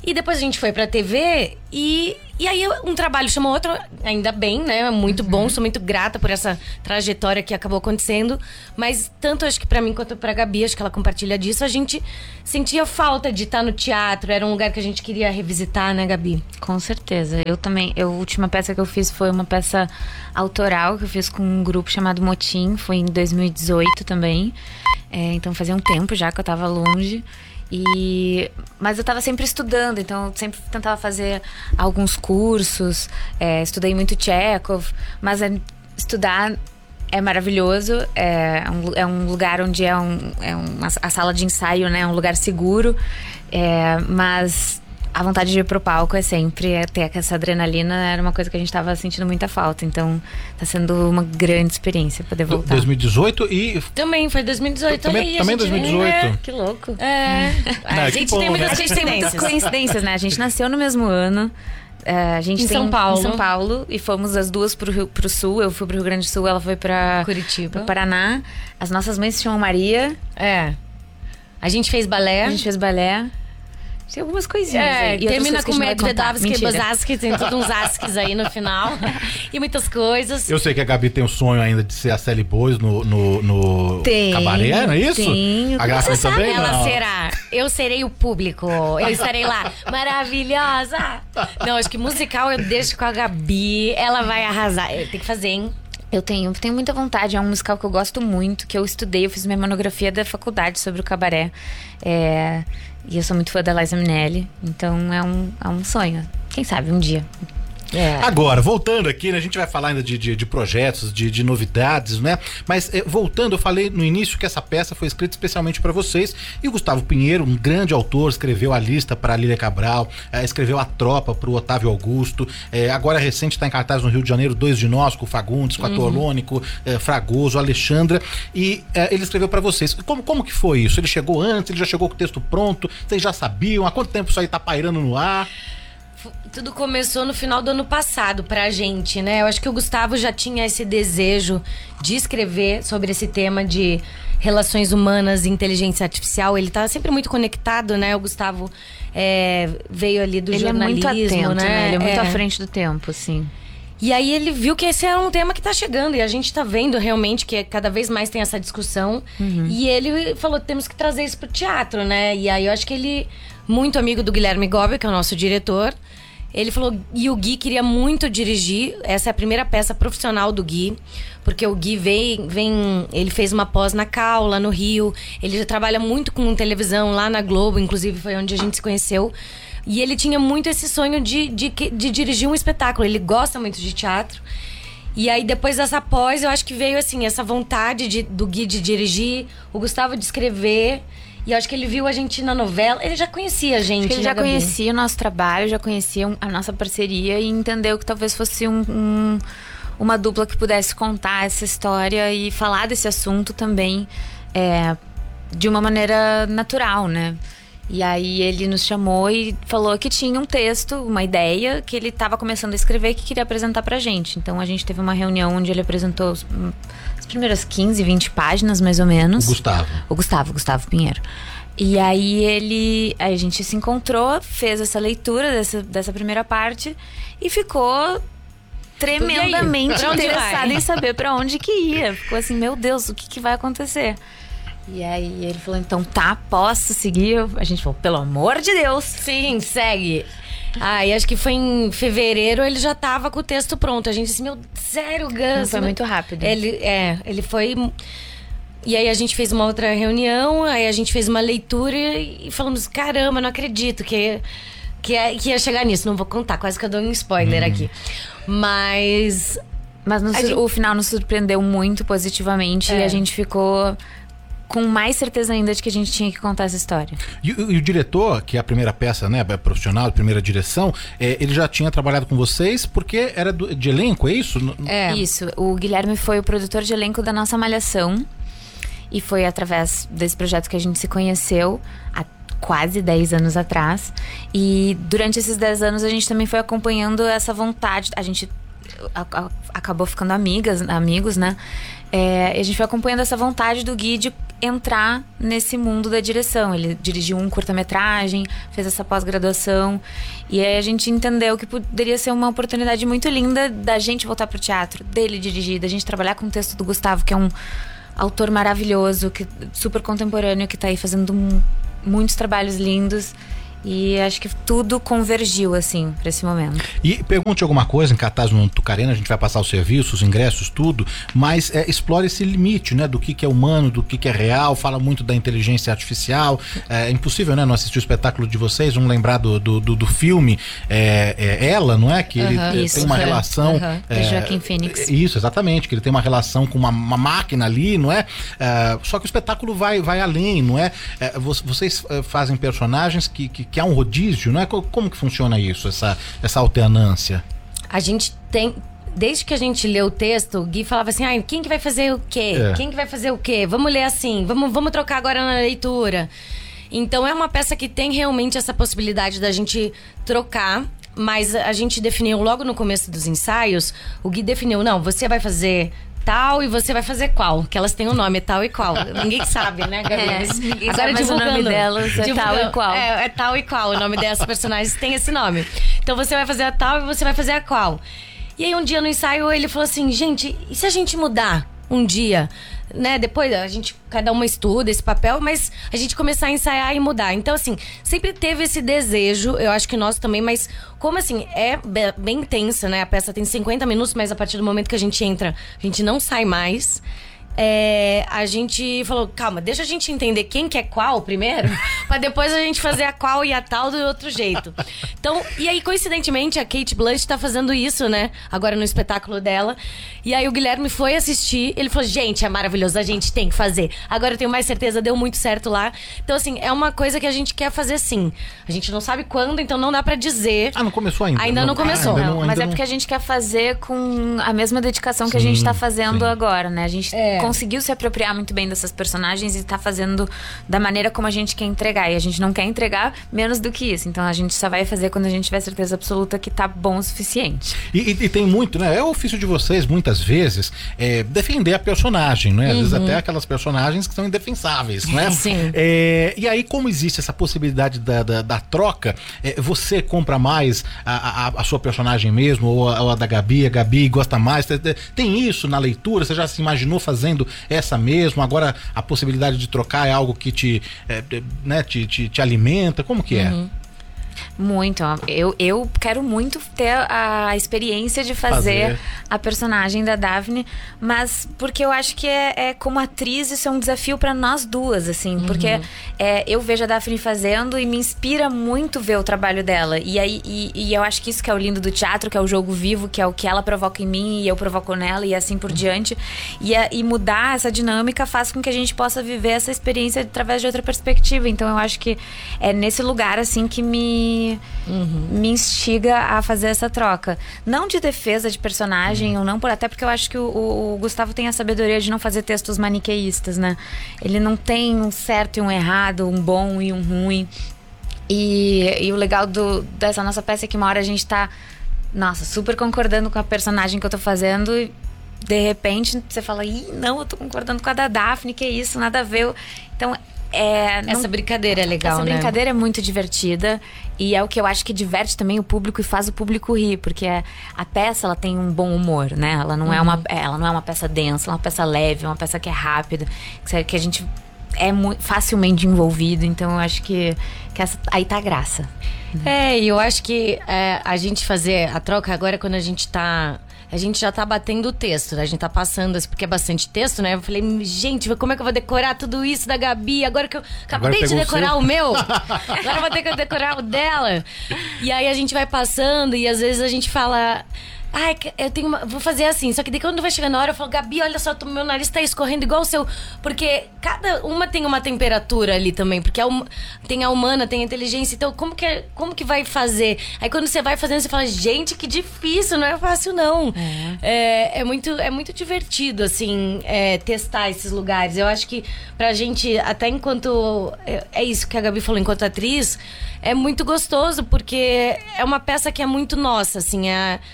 Speaker 5: E depois a gente foi pra T V e, e aí um trabalho chamou outro, ainda bem, né? Muito uhum. bom, sou muito grata por essa trajetória que acabou acontecendo. Mas tanto acho que pra mim quanto pra Gabi, acho que ela compartilha disso, a gente sentia falta de estar no teatro. Era um lugar que a gente queria revisitar, né, Gabi?
Speaker 8: Com certeza. Eu também, eu, a última peça que eu fiz foi uma peça autoral que eu fiz com um grupo chamado Motim, foi em dois mil e dezoito também. É, então fazia um tempo já que eu tava longe. E, mas eu tava sempre estudando, então eu sempre tentava fazer alguns cursos, é, estudei muito Chekhov, mas é, estudar é maravilhoso, é um, é um lugar onde é, um, é uma, a sala de ensaio, né, é um lugar seguro, é, mas a vontade de ir pro palco é sempre é ter essa adrenalina, era uma coisa que a gente tava sentindo muita falta, então tá sendo uma grande experiência poder voltar.
Speaker 7: dois mil e dezoito e...
Speaker 5: Também, foi dois mil e dezoito.
Speaker 7: Também,
Speaker 5: aí,
Speaker 7: também
Speaker 5: gente,
Speaker 7: dois mil e dezoito.
Speaker 5: É,
Speaker 8: que louco.
Speaker 5: É.
Speaker 7: Não,
Speaker 5: a gente
Speaker 7: bom,
Speaker 5: tem muitas
Speaker 7: né?
Speaker 8: A gente tem muitas coincidências, né? A gente nasceu no mesmo ano. Uh, a gente
Speaker 5: em
Speaker 8: tem
Speaker 5: São Paulo.
Speaker 8: Em São Paulo. E fomos as duas pro, Rio, pro sul. Eu fui pro Rio Grande do Sul, ela foi pra
Speaker 5: Curitiba,
Speaker 8: pro Paraná. As nossas mães se chamam Maria.
Speaker 5: É. A gente fez balé.
Speaker 8: A gente fez balé. Tem algumas coisinhas
Speaker 5: é,
Speaker 8: aí. E
Speaker 5: termina com Medvedovsky,
Speaker 8: Mentira.
Speaker 5: Bozarsky, tem tudo uns asks aí no final. E muitas coisas.
Speaker 7: Eu sei que a Gabi tem o sonho ainda de ser a Sally Boys no, no, no
Speaker 8: tem,
Speaker 7: cabaré, não é isso?
Speaker 8: Tenho.
Speaker 7: A Graça também,
Speaker 5: Ela
Speaker 7: não?
Speaker 5: será. Eu serei o público. Eu estarei lá. Maravilhosa. Não, acho que musical eu deixo com a Gabi. Ela vai arrasar. Tem que fazer, hein?
Speaker 8: Eu tenho, tenho muita vontade. É um musical que eu gosto muito, que eu estudei. Eu fiz minha monografia da faculdade sobre o cabaré. É... E eu sou muito fã da Liza Minnelli, então é um, é um sonho. Quem sabe um dia.
Speaker 5: É.
Speaker 7: Agora, voltando aqui, né, a gente vai falar ainda de, de, de projetos, de, de novidades, né? Mas eh, voltando, eu falei no início que essa peça foi escrita especialmente para vocês. E o Gustavo Pinheiro, um grande autor, escreveu A Lista para Lília Cabral, eh, escreveu A Tropa para o Otávio Augusto. Eh, agora recente está em cartaz no Rio de Janeiro, Dois de Nós, com o Fagundes, com a Torlônico, eh, Fragoso, Alexandra. E eh, ele escreveu para vocês. Como, como que foi isso? Ele chegou antes, ele já chegou com o texto pronto? Vocês já sabiam? Há quanto tempo isso aí tá pairando no ar?
Speaker 5: Tudo começou no final do ano passado pra gente, né? Eu acho que o Gustavo já tinha esse desejo de escrever sobre esse tema de relações humanas e inteligência artificial. Ele tá sempre muito conectado, né? O Gustavo é, veio ali do
Speaker 8: ele
Speaker 5: jornalismo,
Speaker 8: é muito atento,
Speaker 5: né?
Speaker 8: né? Ele é muito
Speaker 5: é.
Speaker 8: à frente do tempo, assim.
Speaker 5: E aí ele viu que esse é um tema que tá chegando. E a gente tá vendo realmente que cada vez mais tem essa discussão. Uhum. E ele falou, temos que trazer isso pro teatro, né? E aí eu acho que ele, muito amigo do Guilherme Gobi, que é o nosso diretor, ele falou, e o Gui queria muito dirigir. Essa é a primeira peça profissional do Gui, porque o Gui vem, vem ele fez uma pós na Cal, lá no Rio. Ele já trabalha muito com televisão lá na Globo, inclusive foi onde a gente se conheceu. E ele tinha muito esse sonho de, de, de dirigir um espetáculo. Ele gosta muito de teatro. E aí, depois dessa pós, eu acho que veio, assim, essa vontade de, do Gui de dirigir, o Gustavo de escrever. E eu acho que ele viu a gente na novela. Ele já conhecia a gente,
Speaker 8: Ele
Speaker 5: né,
Speaker 8: já
Speaker 5: Gabi?
Speaker 8: conhecia o nosso trabalho, já conhecia a nossa parceria e entendeu que talvez fosse um, um, uma dupla que pudesse contar essa história e falar desse assunto também é, de uma maneira natural, né? E aí ele nos chamou e falou que tinha um texto, uma ideia que ele estava começando a escrever e que queria apresentar pra gente. Então a gente teve uma reunião onde ele apresentou os, as primeiras quinze, vinte páginas, mais ou menos.
Speaker 7: O Gustavo.
Speaker 8: O Gustavo, Gustavo Pinheiro. E aí ele, aí a gente se encontrou, fez essa leitura dessa, dessa primeira parte e ficou tremendamente
Speaker 5: Pra onde
Speaker 8: interessado
Speaker 5: vai?
Speaker 8: em saber pra onde que ia. Ficou assim, meu Deus, o que, que vai acontecer? E aí ele falou, então tá, posso seguir? A gente falou, pelo amor de Deus.
Speaker 5: Sim, segue. Ah, e acho que foi em fevereiro, ele já tava com o texto pronto. A gente disse, meu, sério, Gus?
Speaker 8: Não, foi muito rápido.
Speaker 5: Ele, é, ele foi... E aí a gente fez uma outra reunião, aí a gente fez uma leitura e falamos, caramba, não acredito que, que, que ia chegar nisso. Não vou contar, quase que eu dou um spoiler hum. aqui. Mas...
Speaker 8: Mas nos, gente... o final nos surpreendeu muito positivamente é. E a gente ficou... com mais certeza ainda de que a gente tinha que contar essa história.
Speaker 7: E, e o diretor, que é a primeira peça, né, profissional, a primeira direção, é, ele já tinha trabalhado com vocês porque era do, de elenco, é isso?
Speaker 8: É. Isso. O Guilherme foi o produtor de elenco da nossa Malhação e foi através desse projeto que a gente se conheceu há quase dez anos atrás. E durante esses dez anos a gente também foi acompanhando essa vontade. A gente a, a, acabou ficando amigas, amigos, né? É, a gente foi acompanhando essa vontade do Gui de entrar nesse mundo da direção. Ele dirigiu um curta-metragem, fez essa pós-graduação, e aí a gente entendeu que poderia ser uma oportunidade muito linda da gente voltar pro teatro, dele dirigir, da gente trabalhar com o texto do Gustavo, que é um autor maravilhoso, que, super contemporâneo, que tá aí fazendo um, muitos trabalhos lindos. E acho que tudo convergiu, assim, pra esse momento.
Speaker 7: E pergunte alguma coisa em cartaz no Tucarena, a gente vai passar os serviços, os ingressos, tudo, mas é, explore esse limite, né, do que, que é humano, do que, que é real, fala muito da inteligência artificial. É impossível, né, não assistir o espetáculo de vocês, vamos lembrar do, do, do, do filme é, é Ela, não é? Que ele
Speaker 8: Uhum,
Speaker 7: tem
Speaker 8: isso,
Speaker 7: uma
Speaker 8: uhum,
Speaker 7: relação...
Speaker 8: uhum,
Speaker 7: é,
Speaker 8: do Joaquim Phoenix.
Speaker 7: Isso, exatamente, que ele tem uma relação com uma, uma máquina ali, não é? é? Só que o espetáculo vai, vai além, não é? é vocês fazem personagens que, que, que há um rodízio, não é? Como que funciona isso, essa, essa alternância?
Speaker 5: A gente tem... Desde que a gente leu o texto, o Gui falava assim, ah, quem que vai fazer o quê?
Speaker 7: É.
Speaker 5: Quem que vai fazer o quê? Vamos ler assim, vamos, vamos trocar agora na leitura. Então é uma peça que tem realmente essa possibilidade da gente trocar, mas a gente definiu logo no começo dos ensaios, o Gui definiu, não, você vai fazer tal e você vai fazer qual, que elas têm um nome, é tal e qual. Ninguém sabe, né, Gabi?
Speaker 8: É,
Speaker 5: Mas
Speaker 8: ninguém
Speaker 5: agora
Speaker 8: sabe, mas o nome delas é tal e qual.
Speaker 5: É, é tal e qual, o nome dessas personagens tem esse nome. Então você vai fazer a tal e você vai fazer a qual. E aí um dia no ensaio ele falou assim, gente, e se a gente mudar um dia, né? Depois a gente, cada uma estuda esse papel, mas a gente começar a ensaiar e mudar. Então assim, sempre teve esse desejo, eu acho que nós também, mas como assim, é bem intensa, né? A peça tem cinquenta minutos, mas a partir do momento que a gente entra, a gente não sai mais. É, a gente falou, calma, deixa a gente entender quem que é qual primeiro, pra depois a gente fazer a qual e a tal do outro jeito. Então, e aí coincidentemente a Cate Blanchett tá fazendo isso, né, agora no espetáculo dela. E aí o Guilherme foi assistir, ele falou, gente, é maravilhoso, a gente tem que fazer. Agora eu tenho mais certeza, deu muito certo lá. Então assim, é uma coisa que a gente quer fazer sim. A gente não sabe quando, então não dá pra dizer.
Speaker 7: Ah, não começou ainda?
Speaker 5: Ainda não, não começou.
Speaker 7: Ah, ainda
Speaker 8: Não,
Speaker 7: não,
Speaker 8: mas
Speaker 7: ainda
Speaker 8: é
Speaker 7: não...
Speaker 8: porque a gente quer fazer com a mesma dedicação que
Speaker 7: Sim,
Speaker 8: a gente tá fazendo
Speaker 7: sim.
Speaker 8: agora, né? A gente
Speaker 5: É.
Speaker 8: conseguiu se apropriar muito bem dessas personagens e tá fazendo da maneira como a gente quer entregar. E a gente não quer entregar menos do que isso. Então a gente só vai fazer quando a gente tiver certeza absoluta que tá bom o suficiente.
Speaker 7: E, e, e tem muito, né? É o ofício de vocês, muitas vezes, é, defender a personagem, né? Às vezes até aquelas personagens que são indefensáveis, né?
Speaker 5: Sim.
Speaker 7: É, e aí, como existe essa possibilidade da, da, da troca, é, você compra mais a, a, a sua personagem mesmo, ou a, ou a da Gabi, a Gabi gosta mais? Tem isso na leitura? Você já se imaginou fazendo essa mesmo? Agora a possibilidade de trocar é algo que te, é, né, te, te, te alimenta? Como que é?
Speaker 8: Uhum. Muito, ó. eu, eu quero muito ter a experiência de fazer,
Speaker 7: Fazer.
Speaker 8: a personagem da Daphne, mas porque eu acho que é, é como atriz isso é um desafio pra nós duas, assim, porque é, eu vejo a Daphne fazendo e me inspira muito ver o trabalho dela, e aí e, e eu acho que isso que é o lindo do teatro, que é o jogo vivo, que é o que ela provoca em mim e eu provoco nela e assim por diante, e, a, e mudar essa dinâmica faz com que a gente possa viver essa experiência através de outra perspectiva. Então eu acho que é nesse lugar assim que me Uhum. me instiga a fazer essa troca. Não de defesa de personagem, uhum. ou não, por, até porque eu acho que o, o, o Gustavo tem a sabedoria de não fazer textos maniqueístas, né? Ele não tem um certo e um errado, um bom e um ruim. E, e o legal do, dessa nossa peça é que uma hora a gente tá, nossa, super concordando com a personagem que eu tô fazendo e de repente você fala, ih, não, eu tô concordando com a da Daphne, que isso, nada a ver. Então, É, não,
Speaker 5: essa brincadeira é legal,
Speaker 8: essa
Speaker 5: né?
Speaker 8: Essa brincadeira é muito divertida e é o que eu acho que diverte também o público e faz o público rir, porque a, a peça ela tem um bom humor, né? Ela não, uhum. é uma, ela não é uma peça densa, ela é uma peça leve, uma peça que é rápida, que, que a gente é muito, facilmente envolvido, então eu acho que, que essa, aí tá a graça.
Speaker 5: É, e eu acho que é, a gente fazer a troca agora quando a gente tá... A gente já tá batendo o texto, né? A gente tá passando, porque é bastante texto, né? Eu falei, gente, como é que eu vou decorar tudo isso da Gabi? Agora que eu acabei de decorar o, o meu, agora eu vou ter que decorar o dela. E aí a gente vai passando e às vezes a gente fala... Ai, eu tenho uma, vou fazer assim. Só que daí quando vai chegando a hora eu falo, Gabi, olha só, meu nariz tá escorrendo igual o seu. Porque cada uma tem uma temperatura ali também. Porque a um, tem a humana, tem a inteligência. Então como que, como que vai fazer? Aí quando você vai fazendo, você fala, gente, que difícil, não é fácil não. É, é, é, muito, é muito divertido, assim, é, testar esses lugares. Eu acho que pra gente, até enquanto... É, é isso que a Gabi falou, enquanto atriz, é muito gostoso. Porque é uma peça que é muito nossa, assim. É, é a nossa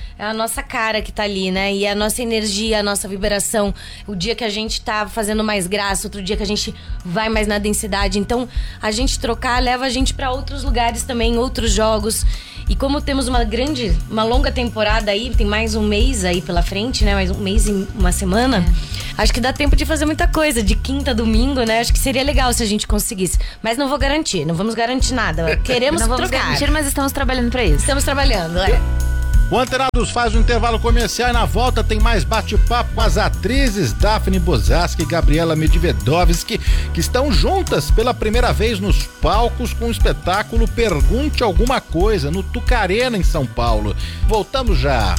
Speaker 5: nossa cara que tá ali, né? E a nossa energia, a nossa vibração. O dia que a gente tá fazendo mais graça, outro dia que a gente vai mais na densidade. Então, a gente trocar leva a gente pra outros lugares também, outros jogos. E como temos uma grande, uma longa temporada aí, tem mais um mês aí pela frente, né? Mais um mês e uma semana. É. Acho que dá tempo de fazer muita coisa, de quinta a domingo, né? Acho que seria legal se a gente conseguisse. Mas não vou garantir, não vamos garantir nada. Queremos
Speaker 8: não vamos
Speaker 5: trocar.
Speaker 8: garantir, mas estamos trabalhando pra isso.
Speaker 5: Estamos trabalhando, é.
Speaker 7: O Antenados faz um intervalo comercial e na volta tem mais bate-papo com as atrizes Daphne Bozaski e Gabriela Medvedovski, que estão juntas pela primeira vez nos palcos com o espetáculo Pergunte Alguma Coisa, no Tucarena, em São Paulo. Voltamos já.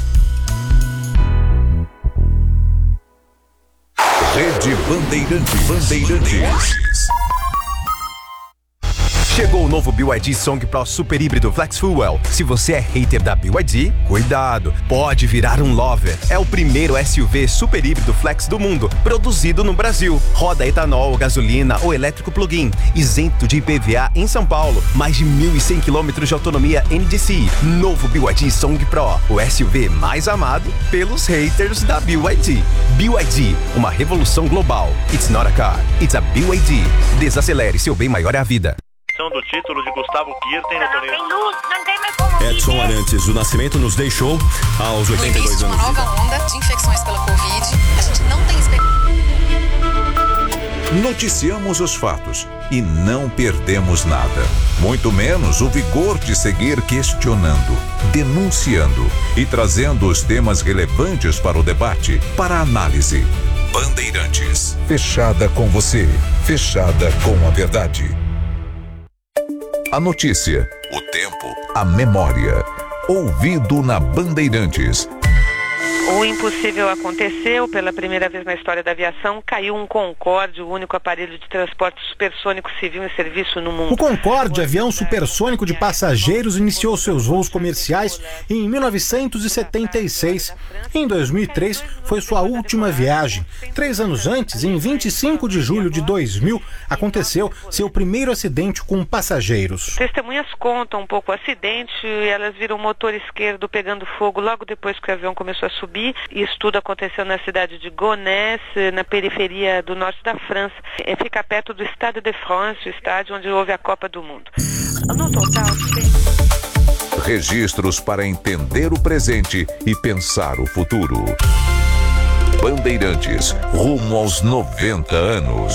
Speaker 4: Rede Bandeirantes. Bandeirantes. Chegou o novo B Y D Song Pro Super Híbrido Flex Fuel. Se você é hater da B Y D, cuidado, pode virar um lover. É o primeiro S U V super híbrido flex do mundo, produzido no Brasil. Roda etanol, gasolina ou elétrico plug-in, isento de I P V A em São Paulo. Mais de mil e cem quilômetros de autonomia N D C I. Novo B Y D Song Pro, o S U V mais amado pelos haters da B Y D. B Y D, uma revolução global. It's not a car, it's a B Y D. Desacelere, seu bem maior é a vida.
Speaker 6: Do título de Gustavo Kirten,
Speaker 9: não tem luz, não tem mais como
Speaker 10: Edson viver. Arantes do Nascimento nos deixou aos oitenta e dois anos.
Speaker 11: Uma nova onda de infecções pela Covid. A gente não tem esperança.
Speaker 4: Noticiamos os fatos e não perdemos nada. Muito menos o vigor de seguir questionando, denunciando e trazendo os temas relevantes para o debate, para a análise. Bandeirantes. Fechada com você. Fechada com a verdade. A notícia, o tempo, a memória. Ouvido na Bandeirantes.
Speaker 12: O impossível aconteceu. Pela primeira vez na história da aviação, caiu um Concorde, o único aparelho de transporte supersônico civil em serviço no mundo.
Speaker 7: O Concorde, avião supersônico de passageiros, iniciou seus voos comerciais em mil novecentos e setenta e seis. Em dois mil e três, foi sua última viagem. Três anos antes, em vinte e cinco de julho de dois mil, aconteceu seu primeiro acidente com passageiros.
Speaker 12: Testemunhas contam um pouco o acidente. Elas viram o motor esquerdo pegando fogo logo depois que o avião começou a subir. Isso tudo aconteceu na cidade de Gonesse, na periferia do norte da França. Fica perto do Stade de France, o estádio onde houve a Copa do Mundo. No total, tem...
Speaker 4: Registros para entender o presente e pensar o futuro. Bandeirantes, rumo aos noventa anos.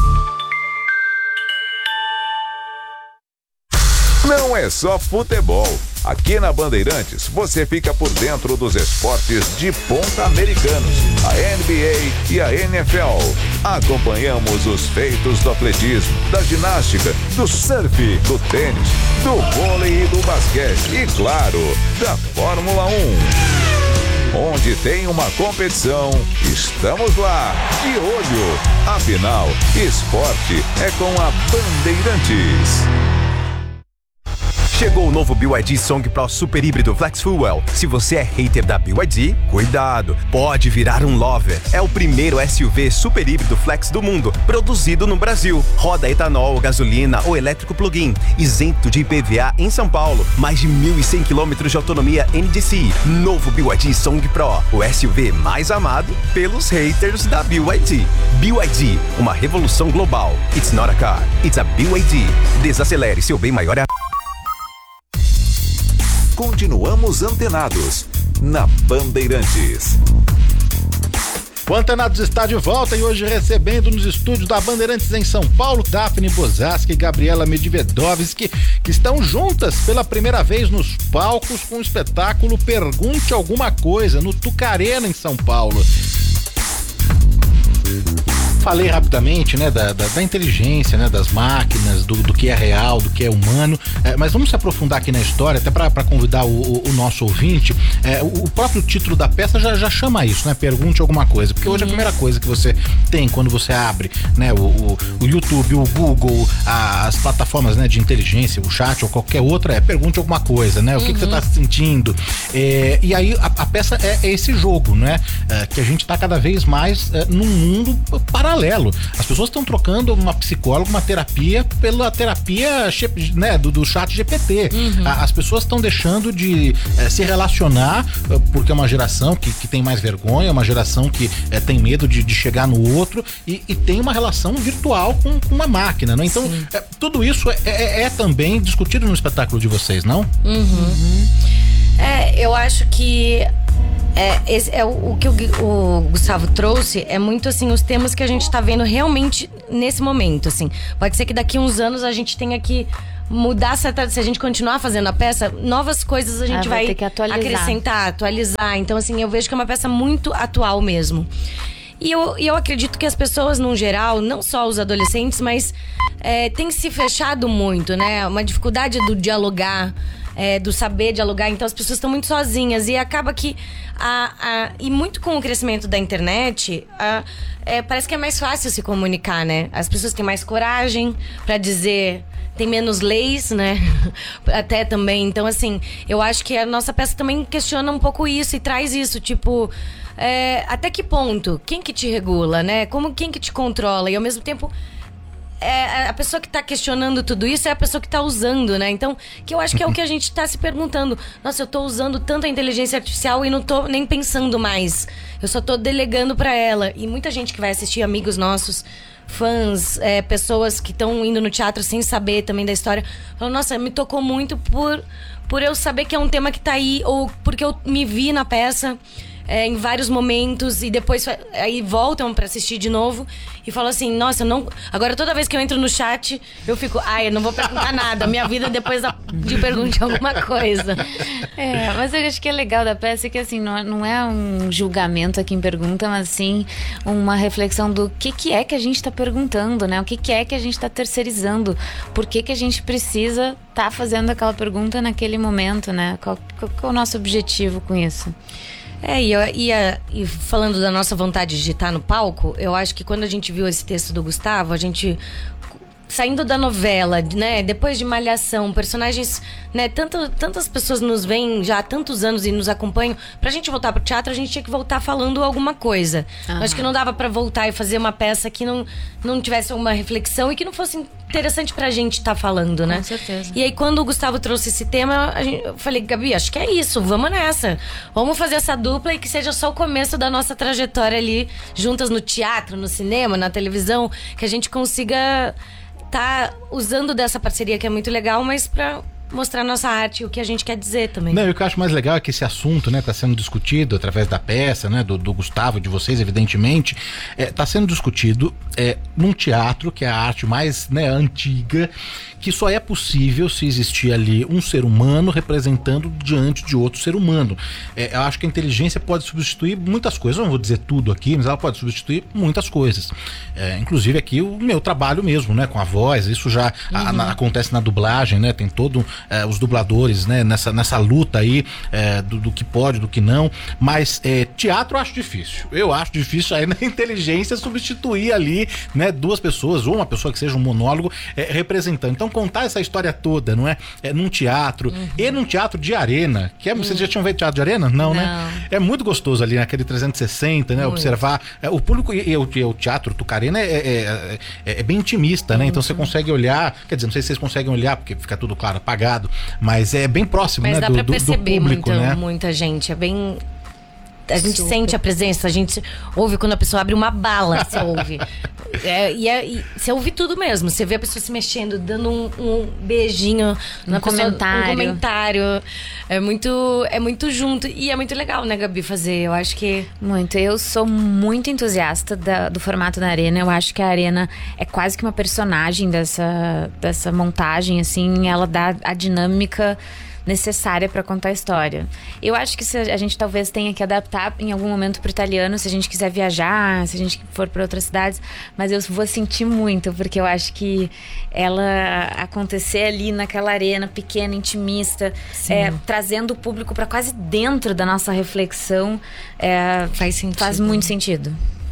Speaker 4: Não é só futebol. Aqui na Bandeirantes, você fica por dentro dos esportes de ponta americanos, a N B A e a N F L. Acompanhamos os feitos do atletismo, da ginástica, do surf, do tênis, do vôlei e do basquete e, claro, da Fórmula um. Onde tem uma competição, estamos lá, de olho. Afinal, esporte é com a Bandeirantes. Chegou o novo B Y D Song Pro Super Híbrido Flex Fuel. Se você é hater da B Y D, cuidado, pode virar um lover. É o primeiro S U V super híbrido flex do mundo, produzido no Brasil. Roda etanol, gasolina ou elétrico plug-in, isento de I P V A em São Paulo. Mais de mil e cem quilômetros de autonomia N D C I. Novo B Y D Song Pro, o S U V mais amado pelos haters da B Y D. B Y D, uma revolução global. It's not a car, it's a B Y D. Desacelere, seu bem maior é a... Continuamos antenados na Bandeirantes.
Speaker 7: O Antenados está de volta e hoje recebendo nos estúdios da Bandeirantes em São Paulo, Daphne Bozaski e Gabriela Medvedovski, que estão juntas pela primeira vez nos palcos com o espetáculo Pergunte Alguma Coisa, no Tucarena, em São Paulo. Falei rapidamente, né, da, da, da inteligência, né, das máquinas, do, do que é real, do que é humano, é, mas vamos se aprofundar aqui na história, até para convidar o, o, o nosso ouvinte. É, o, o próprio título da peça já, já chama isso, né, Pergunte Alguma Coisa, porque hoje a primeira coisa que você tem quando você abre, né, o, o, o YouTube, o Google, a, as plataformas, né, de inteligência, o chat ou qualquer outra, é Pergunte Alguma Coisa, né, o que, uhum. que você está sentindo, é, e aí a, a peça é, é esse jogo, né, é, que a gente está cada vez mais é, num mundo paralelo, paralelo. As pessoas estão trocando uma psicóloga, uma terapia pela terapia, né, do, do chat G P T. Uhum. As pessoas estão deixando de é, se relacionar porque é uma geração que, que tem mais vergonha, é uma geração que é, tem medo de, de chegar no outro e, e tem uma relação virtual com, com uma máquina, né? Então, é, tudo isso é, é, é também discutido no espetáculo de vocês, não?
Speaker 5: Uhum. Uhum. É, eu acho que é, esse é o, o que o, o Gustavo trouxe, é muito assim, os temas que a gente tá vendo realmente nesse momento, assim. Pode ser que daqui a uns anos a gente tenha que mudar, se a gente continuar fazendo a peça, novas coisas a gente ah, vai, vai ter que atualizar. acrescentar, atualizar. Então, assim, eu vejo que é uma peça muito atual mesmo. E eu, eu acredito que as pessoas, no geral, não só os adolescentes, mas é, tem se fechado muito, né? Uma dificuldade do dialogar, é, do saber dialogar. Então as pessoas estão muito sozinhas e acaba que a, a, e muito com o crescimento da internet, a, é, parece que é mais fácil se comunicar, né? As pessoas têm mais coragem pra dizer, tem menos leis, né? Até também. Então, assim, eu acho que a nossa peça também questiona um pouco isso e traz isso, tipo, é, até que ponto? Quem que te regula, né? Como, quem que te controla? E ao mesmo tempo, é, a pessoa que tá questionando tudo isso é a pessoa que tá usando, né? Então, que eu acho que é o que a gente tá se perguntando. Nossa, eu tô usando tanto a inteligência artificial e não tô nem pensando mais. Eu só tô delegando pra ela. E muita gente que vai assistir, amigos nossos, fãs, é, pessoas que estão indo no teatro sem saber também da história, falam, nossa, me tocou muito por, por eu saber que é um tema que tá aí, ou porque eu me vi na peça é, em vários momentos e depois aí voltam pra assistir de novo e falam assim, nossa, eu não... agora toda vez que eu entro no chat eu fico, ai, eu não vou perguntar nada, minha vida depois de perguntar alguma coisa.
Speaker 8: É, mas eu acho que é legal da peça que assim, não é, não é um julgamento a quem pergunta, mas sim uma reflexão do que que é que a gente tá perguntando, né? O que que é que a gente tá terceirizando? Por que que a gente precisa tá fazendo aquela pergunta naquele momento, né? Qual, qual, qual é o nosso objetivo com isso?
Speaker 5: É, e, e, e falando da nossa vontade de estar no palco, eu acho que quando a gente viu esse texto do Gustavo, a gente... saindo da novela, né, depois de Malhação, personagens, né, tanto, tantas pessoas nos veem já há tantos anos e nos acompanham, pra gente voltar pro teatro, a gente tinha que voltar falando alguma coisa. Uhum. Acho que não dava pra voltar e fazer uma peça que não, não tivesse uma reflexão e que não fosse interessante pra gente estar tá falando, né?
Speaker 8: Com certeza.
Speaker 5: E aí, quando o Gustavo trouxe esse tema, a gente, eu falei, Gabi, acho que é isso, vamos nessa. Vamos fazer essa dupla e que seja só o começo da nossa trajetória ali, juntas no teatro, no cinema, na televisão, que a gente consiga tá usando dessa parceria que é muito legal, mas pra mostrar a nossa arte e o que a gente quer dizer também.
Speaker 7: Não, e o que eu acho mais legal é que esse assunto, né, tá sendo discutido através da peça, né, do, do Gustavo, de vocês, evidentemente, é, tá sendo discutido é, num teatro que é a arte mais, né, antiga, que só é possível se existir ali um ser humano representando diante de outro ser humano. É, eu acho que a inteligência pode substituir muitas coisas, eu não vou dizer tudo aqui, mas ela pode substituir muitas coisas. É, inclusive aqui o meu trabalho mesmo, né, com a voz, isso já uhum. a, na, acontece na dublagem, né, tem todo é, os dubladores, né, nessa, nessa luta aí é, do, do que pode, do que não, mas é, teatro eu acho difícil. Eu acho difícil aí na inteligência substituir ali, né, duas pessoas ou uma pessoa que seja um monólogo é, representando. Então contar essa história toda, não é? É num teatro uhum. e num teatro de arena, que é, uhum. vocês já tinham feito teatro de arena? Não, não, né? É muito gostoso ali naquele trezentos e sessenta, né? Muito. Observar é, o público e, e, o, e o teatro Tucarena é, é, é, é bem intimista, né? Uhum. Então você consegue olhar, quer dizer, não sei se vocês conseguem olhar porque fica tudo claro, apagado, mas é bem próximo,
Speaker 5: mas
Speaker 7: né?
Speaker 5: Dá
Speaker 7: do,
Speaker 5: pra
Speaker 7: do,
Speaker 5: perceber
Speaker 7: do público,
Speaker 5: muito,
Speaker 7: né?
Speaker 5: Muita gente, é bem... A gente
Speaker 8: Super.
Speaker 5: sente a presença, a gente ouve quando a pessoa abre uma bala, você ouve. É, e, é, e você ouve tudo mesmo. Você vê a pessoa se mexendo, dando um, um beijinho
Speaker 8: um comentário.
Speaker 5: Pessoa, um comentário. É muito, é muito junto. E é muito legal, né, Gabi, fazer. Eu acho que...
Speaker 8: Muito. Eu sou muito entusiasta da, do formato da Arena. Eu acho que a Arena é quase que uma personagem dessa, dessa montagem, assim. Ela dá a dinâmica necessária para contar a história. Eu acho que se a gente talvez tenha que adaptar em algum momento pro italiano, se a gente quiser viajar, se a gente for para outras cidades, mas eu vou sentir muito, porque eu acho que ela acontecer ali naquela arena pequena, intimista, é, trazendo o público para quase dentro da nossa reflexão, é,
Speaker 5: faz sentido.
Speaker 8: Faz muito sentido.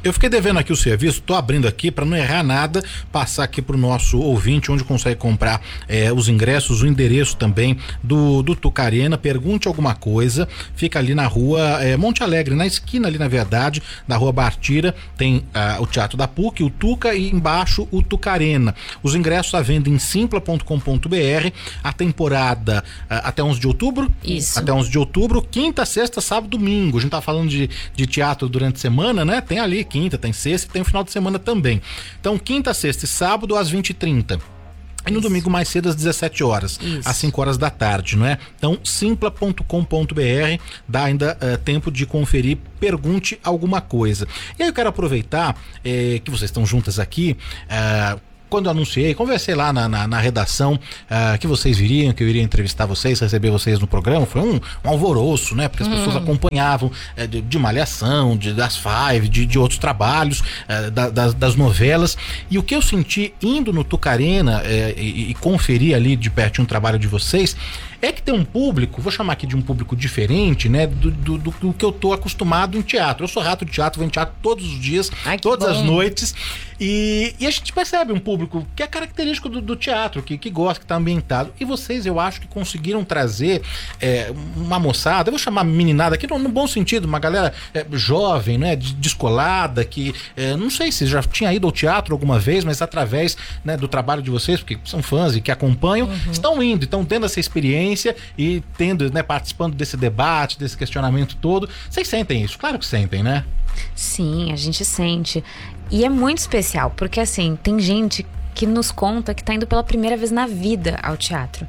Speaker 7: Eu fiquei devendo aqui o serviço, tô abrindo aqui para não errar nada, passar aqui pro nosso ouvinte onde consegue comprar é, os ingressos, o endereço também do, do Tucarena. Pergunte alguma coisa, fica ali na rua é, Monte Alegre, na esquina ali, na verdade, da rua Bartira, tem ah, o Teatro da P U C, o Tuca, e embaixo o Tucarena. Os ingressos à venda em simpla ponto com ponto b r. A temporada ah, até onze de outubro.
Speaker 5: Isso.
Speaker 7: Até onze de outubro, quinta, sexta, sábado, domingo. A gente tá falando de, de teatro durante a semana, né? Tem ali quinta, tem sexta e tem o final de semana também. Então, quinta, sexta e sábado às vinte e trinta. E no Isso. domingo mais cedo às dezessete horas, Isso. às cinco horas da tarde, não é? Então, simpla ponto com ponto b r, dá ainda uh, tempo de conferir, pergunte alguma coisa. E aí eu quero aproveitar eh, que vocês estão juntas aqui, uh, quando eu anunciei, conversei lá na, na, na redação uh, que vocês viriam, que eu iria entrevistar vocês, receber vocês no programa, foi um, um alvoroço, né? Porque as uhum. pessoas acompanhavam uh, de, de Malhação, de, das Five, de, de outros trabalhos, uh, da, das, das novelas, e o que eu senti indo no Tucarena uh, e, e conferir ali de pertinho o trabalho de vocês, é que tem um público, vou chamar aqui de um público diferente, né, do, do, do, do que eu tô acostumado em teatro. Eu sou rato de teatro, vou em teatro todos os dias, Ai, todas bom. as noites, e, e a gente percebe um público que é característico do, do teatro, que, que gosta, que tá ambientado. E vocês, eu acho que conseguiram trazer é, uma moçada, eu vou chamar meninada aqui no, no bom sentido, uma galera é, jovem, né, descolada, que é, não sei se já tinha ido ao teatro alguma vez, mas através, né, do trabalho de vocês, porque são fãs e que acompanham, uhum. estão indo, estão tendo essa experiência e tendo, né, participando desse debate, desse questionamento todo. Vocês sentem isso? Claro que sentem, né?
Speaker 8: Sim, a gente sente. E é muito especial, porque assim, tem gente que nos conta que tá indo pela primeira vez na vida ao teatro.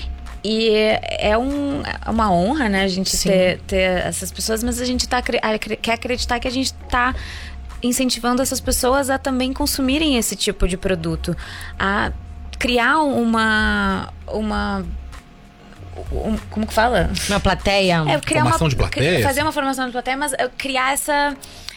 Speaker 8: E é um, uma honra, né, a gente ter, ter essas pessoas, mas a gente tá, quer acreditar que a gente tá incentivando essas pessoas a também consumirem esse tipo de produto, a criar uma... uma Um, como que fala?
Speaker 5: Uma plateia.
Speaker 8: É, criar
Speaker 7: formação
Speaker 8: uma,
Speaker 7: de plateia.
Speaker 8: Fazer uma formação de plateia, mas criar essa,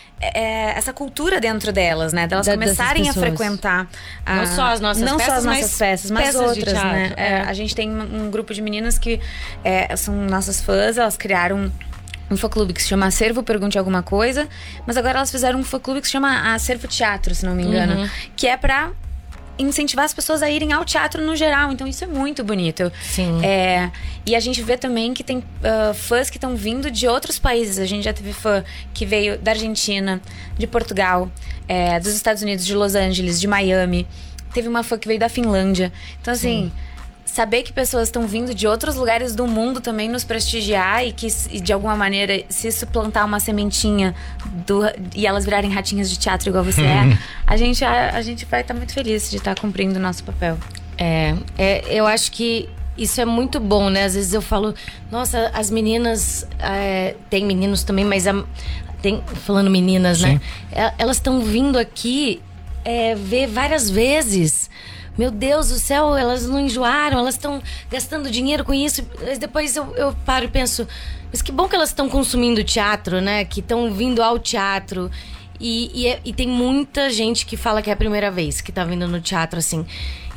Speaker 8: é, essa cultura dentro delas, né? Delas da, começarem a frequentar. A,
Speaker 5: não só as nossas
Speaker 8: não
Speaker 5: peças,
Speaker 8: só as nossas peças, mas
Speaker 5: peças
Speaker 8: outras, né? É. É, a gente tem um grupo de meninas que é, são nossas fãs, elas criaram um fã-clube que se chama Acervo Pergunte Alguma Coisa, mas agora elas fizeram um fã-clube que se chama Acervo Teatro, se não me engano, uhum. que é pra incentivar as pessoas a irem ao teatro no geral. Então isso é muito bonito.
Speaker 5: Sim.
Speaker 8: É, e a gente vê também que tem uh, fãs que estão vindo de outros países. A gente já teve fã que veio da Argentina, de Portugal, é, dos Estados Unidos, de Los Angeles, de Miami. Teve uma fã que veio da Finlândia. Então assim, Sim. saber que pessoas estão vindo de outros lugares do mundo também nos prestigiar e que e de alguma maneira se isso plantar uma sementinha do, e elas virarem ratinhas de teatro igual você é, a gente, a, a gente vai estar tá muito feliz de estar tá cumprindo o nosso papel.
Speaker 5: É, é, eu acho que isso é muito bom, né? Às vezes eu falo, nossa, as meninas, é, tem meninos também, mas a, tem, falando meninas, Sim. né? Elas estão vindo aqui é, ver várias vezes. Meu Deus do céu, elas não enjoaram, elas estão gastando dinheiro com isso. Mas depois eu, eu paro e penso, mas que bom que elas estão consumindo teatro, né? Que estão vindo ao teatro. E, e, é, e tem muita gente que fala que é a primeira vez que tá vindo no teatro, assim.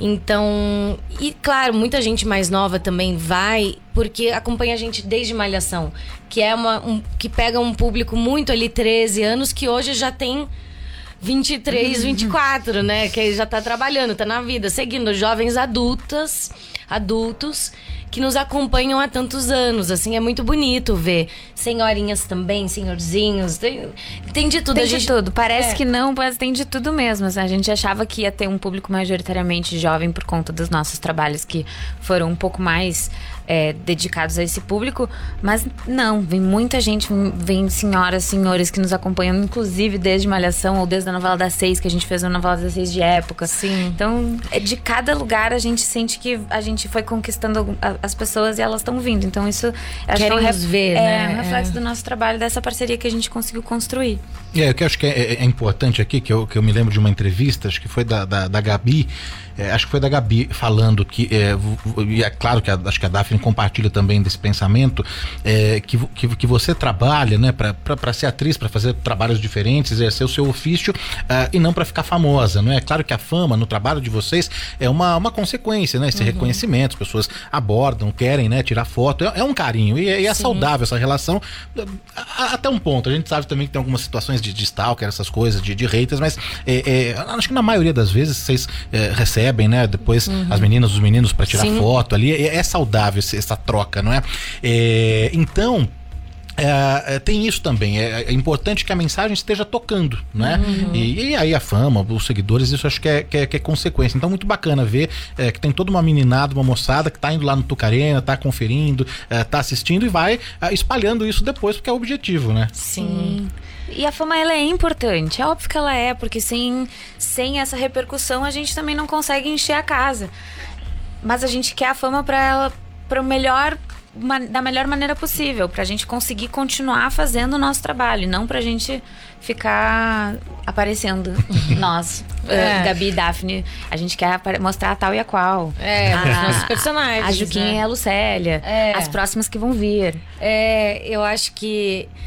Speaker 5: Então, e claro, muita gente mais nova também vai, porque acompanha a gente desde Malhação, que é uma um, que pega um público muito ali, treze anos, que hoje já tem vinte e três, vinte e quatro, né? Que já tá trabalhando, tá na vida, seguindo jovens adultas, adultos que nos acompanham há tantos anos, assim, é muito bonito ver senhorinhas também, senhorzinhos, tem, tem de tudo.
Speaker 8: Tem
Speaker 5: a
Speaker 8: de
Speaker 5: gente,
Speaker 8: tudo, parece
Speaker 5: é.
Speaker 8: que não, mas tem de tudo mesmo. A gente achava que ia ter um público majoritariamente jovem por conta dos nossos trabalhos que foram um pouco mais é, dedicados a esse público, mas não, vem muita gente, vem senhoras, senhores que nos acompanham, inclusive desde Malhação ou desde a novela das seis, que a gente fez a novela das seis de época.
Speaker 5: Sim.
Speaker 8: Então, de cada lugar a gente sente que a gente foi conquistando as pessoas e elas estão vindo. Então isso
Speaker 5: querem nos ver,
Speaker 8: é,
Speaker 5: né?
Speaker 8: É um reflexo é. do nosso trabalho, dessa parceria que a gente conseguiu construir.
Speaker 7: É, o que eu acho que é, é importante aqui, que eu, que eu me lembro de uma entrevista, acho que foi da, da, da Gabi, é, acho que foi da Gabi falando que, é, e é claro que a, acho que a Daphne compartilha também desse pensamento, é, que, que, que você trabalha, né, para ser atriz, para fazer trabalhos diferentes, exercer o seu ofício, uh, e não para ficar famosa, não é? Claro que a fama no trabalho de vocês é uma, uma consequência, né? Esse uhum. reconhecimento, as pessoas abordam, querem, né, tirar foto, é, é um carinho, e, e é Sim. saudável essa relação, a, até um ponto. A gente sabe também que tem algumas situações de, de stalker, essas coisas, de, de haters, mas é, é, acho que na maioria das vezes vocês é, recebem, né, depois uhum. as meninas, os meninos para tirar Sim. foto ali, é, é saudável essa troca, não é? é então É, tem isso também, é, é importante que a mensagem esteja tocando, né? Uhum. E, e aí a fama, os seguidores, isso acho que é, que é, que é consequência. Então muito bacana ver é, que tem toda uma meninada, uma moçada que tá indo lá no Tucarena, tá conferindo, é, tá assistindo e vai é, espalhando isso depois, porque é o objetivo, né?
Speaker 8: Sim. E a fama, ela é importante, é óbvio que ela é, porque sem, sem essa repercussão a gente também não consegue encher a casa. Mas a gente quer a fama para ela, para o melhor, da melhor maneira possível, pra gente conseguir continuar fazendo o nosso trabalho, não pra gente ficar aparecendo nós, é. uh, Gabi e Daphne, a gente quer mostrar a tal e a qual.
Speaker 5: É,
Speaker 8: a,
Speaker 5: os nossos personagens.
Speaker 8: A Juquinha, né? E a Lucélia, é. As próximas que vão vir.
Speaker 5: É, eu acho que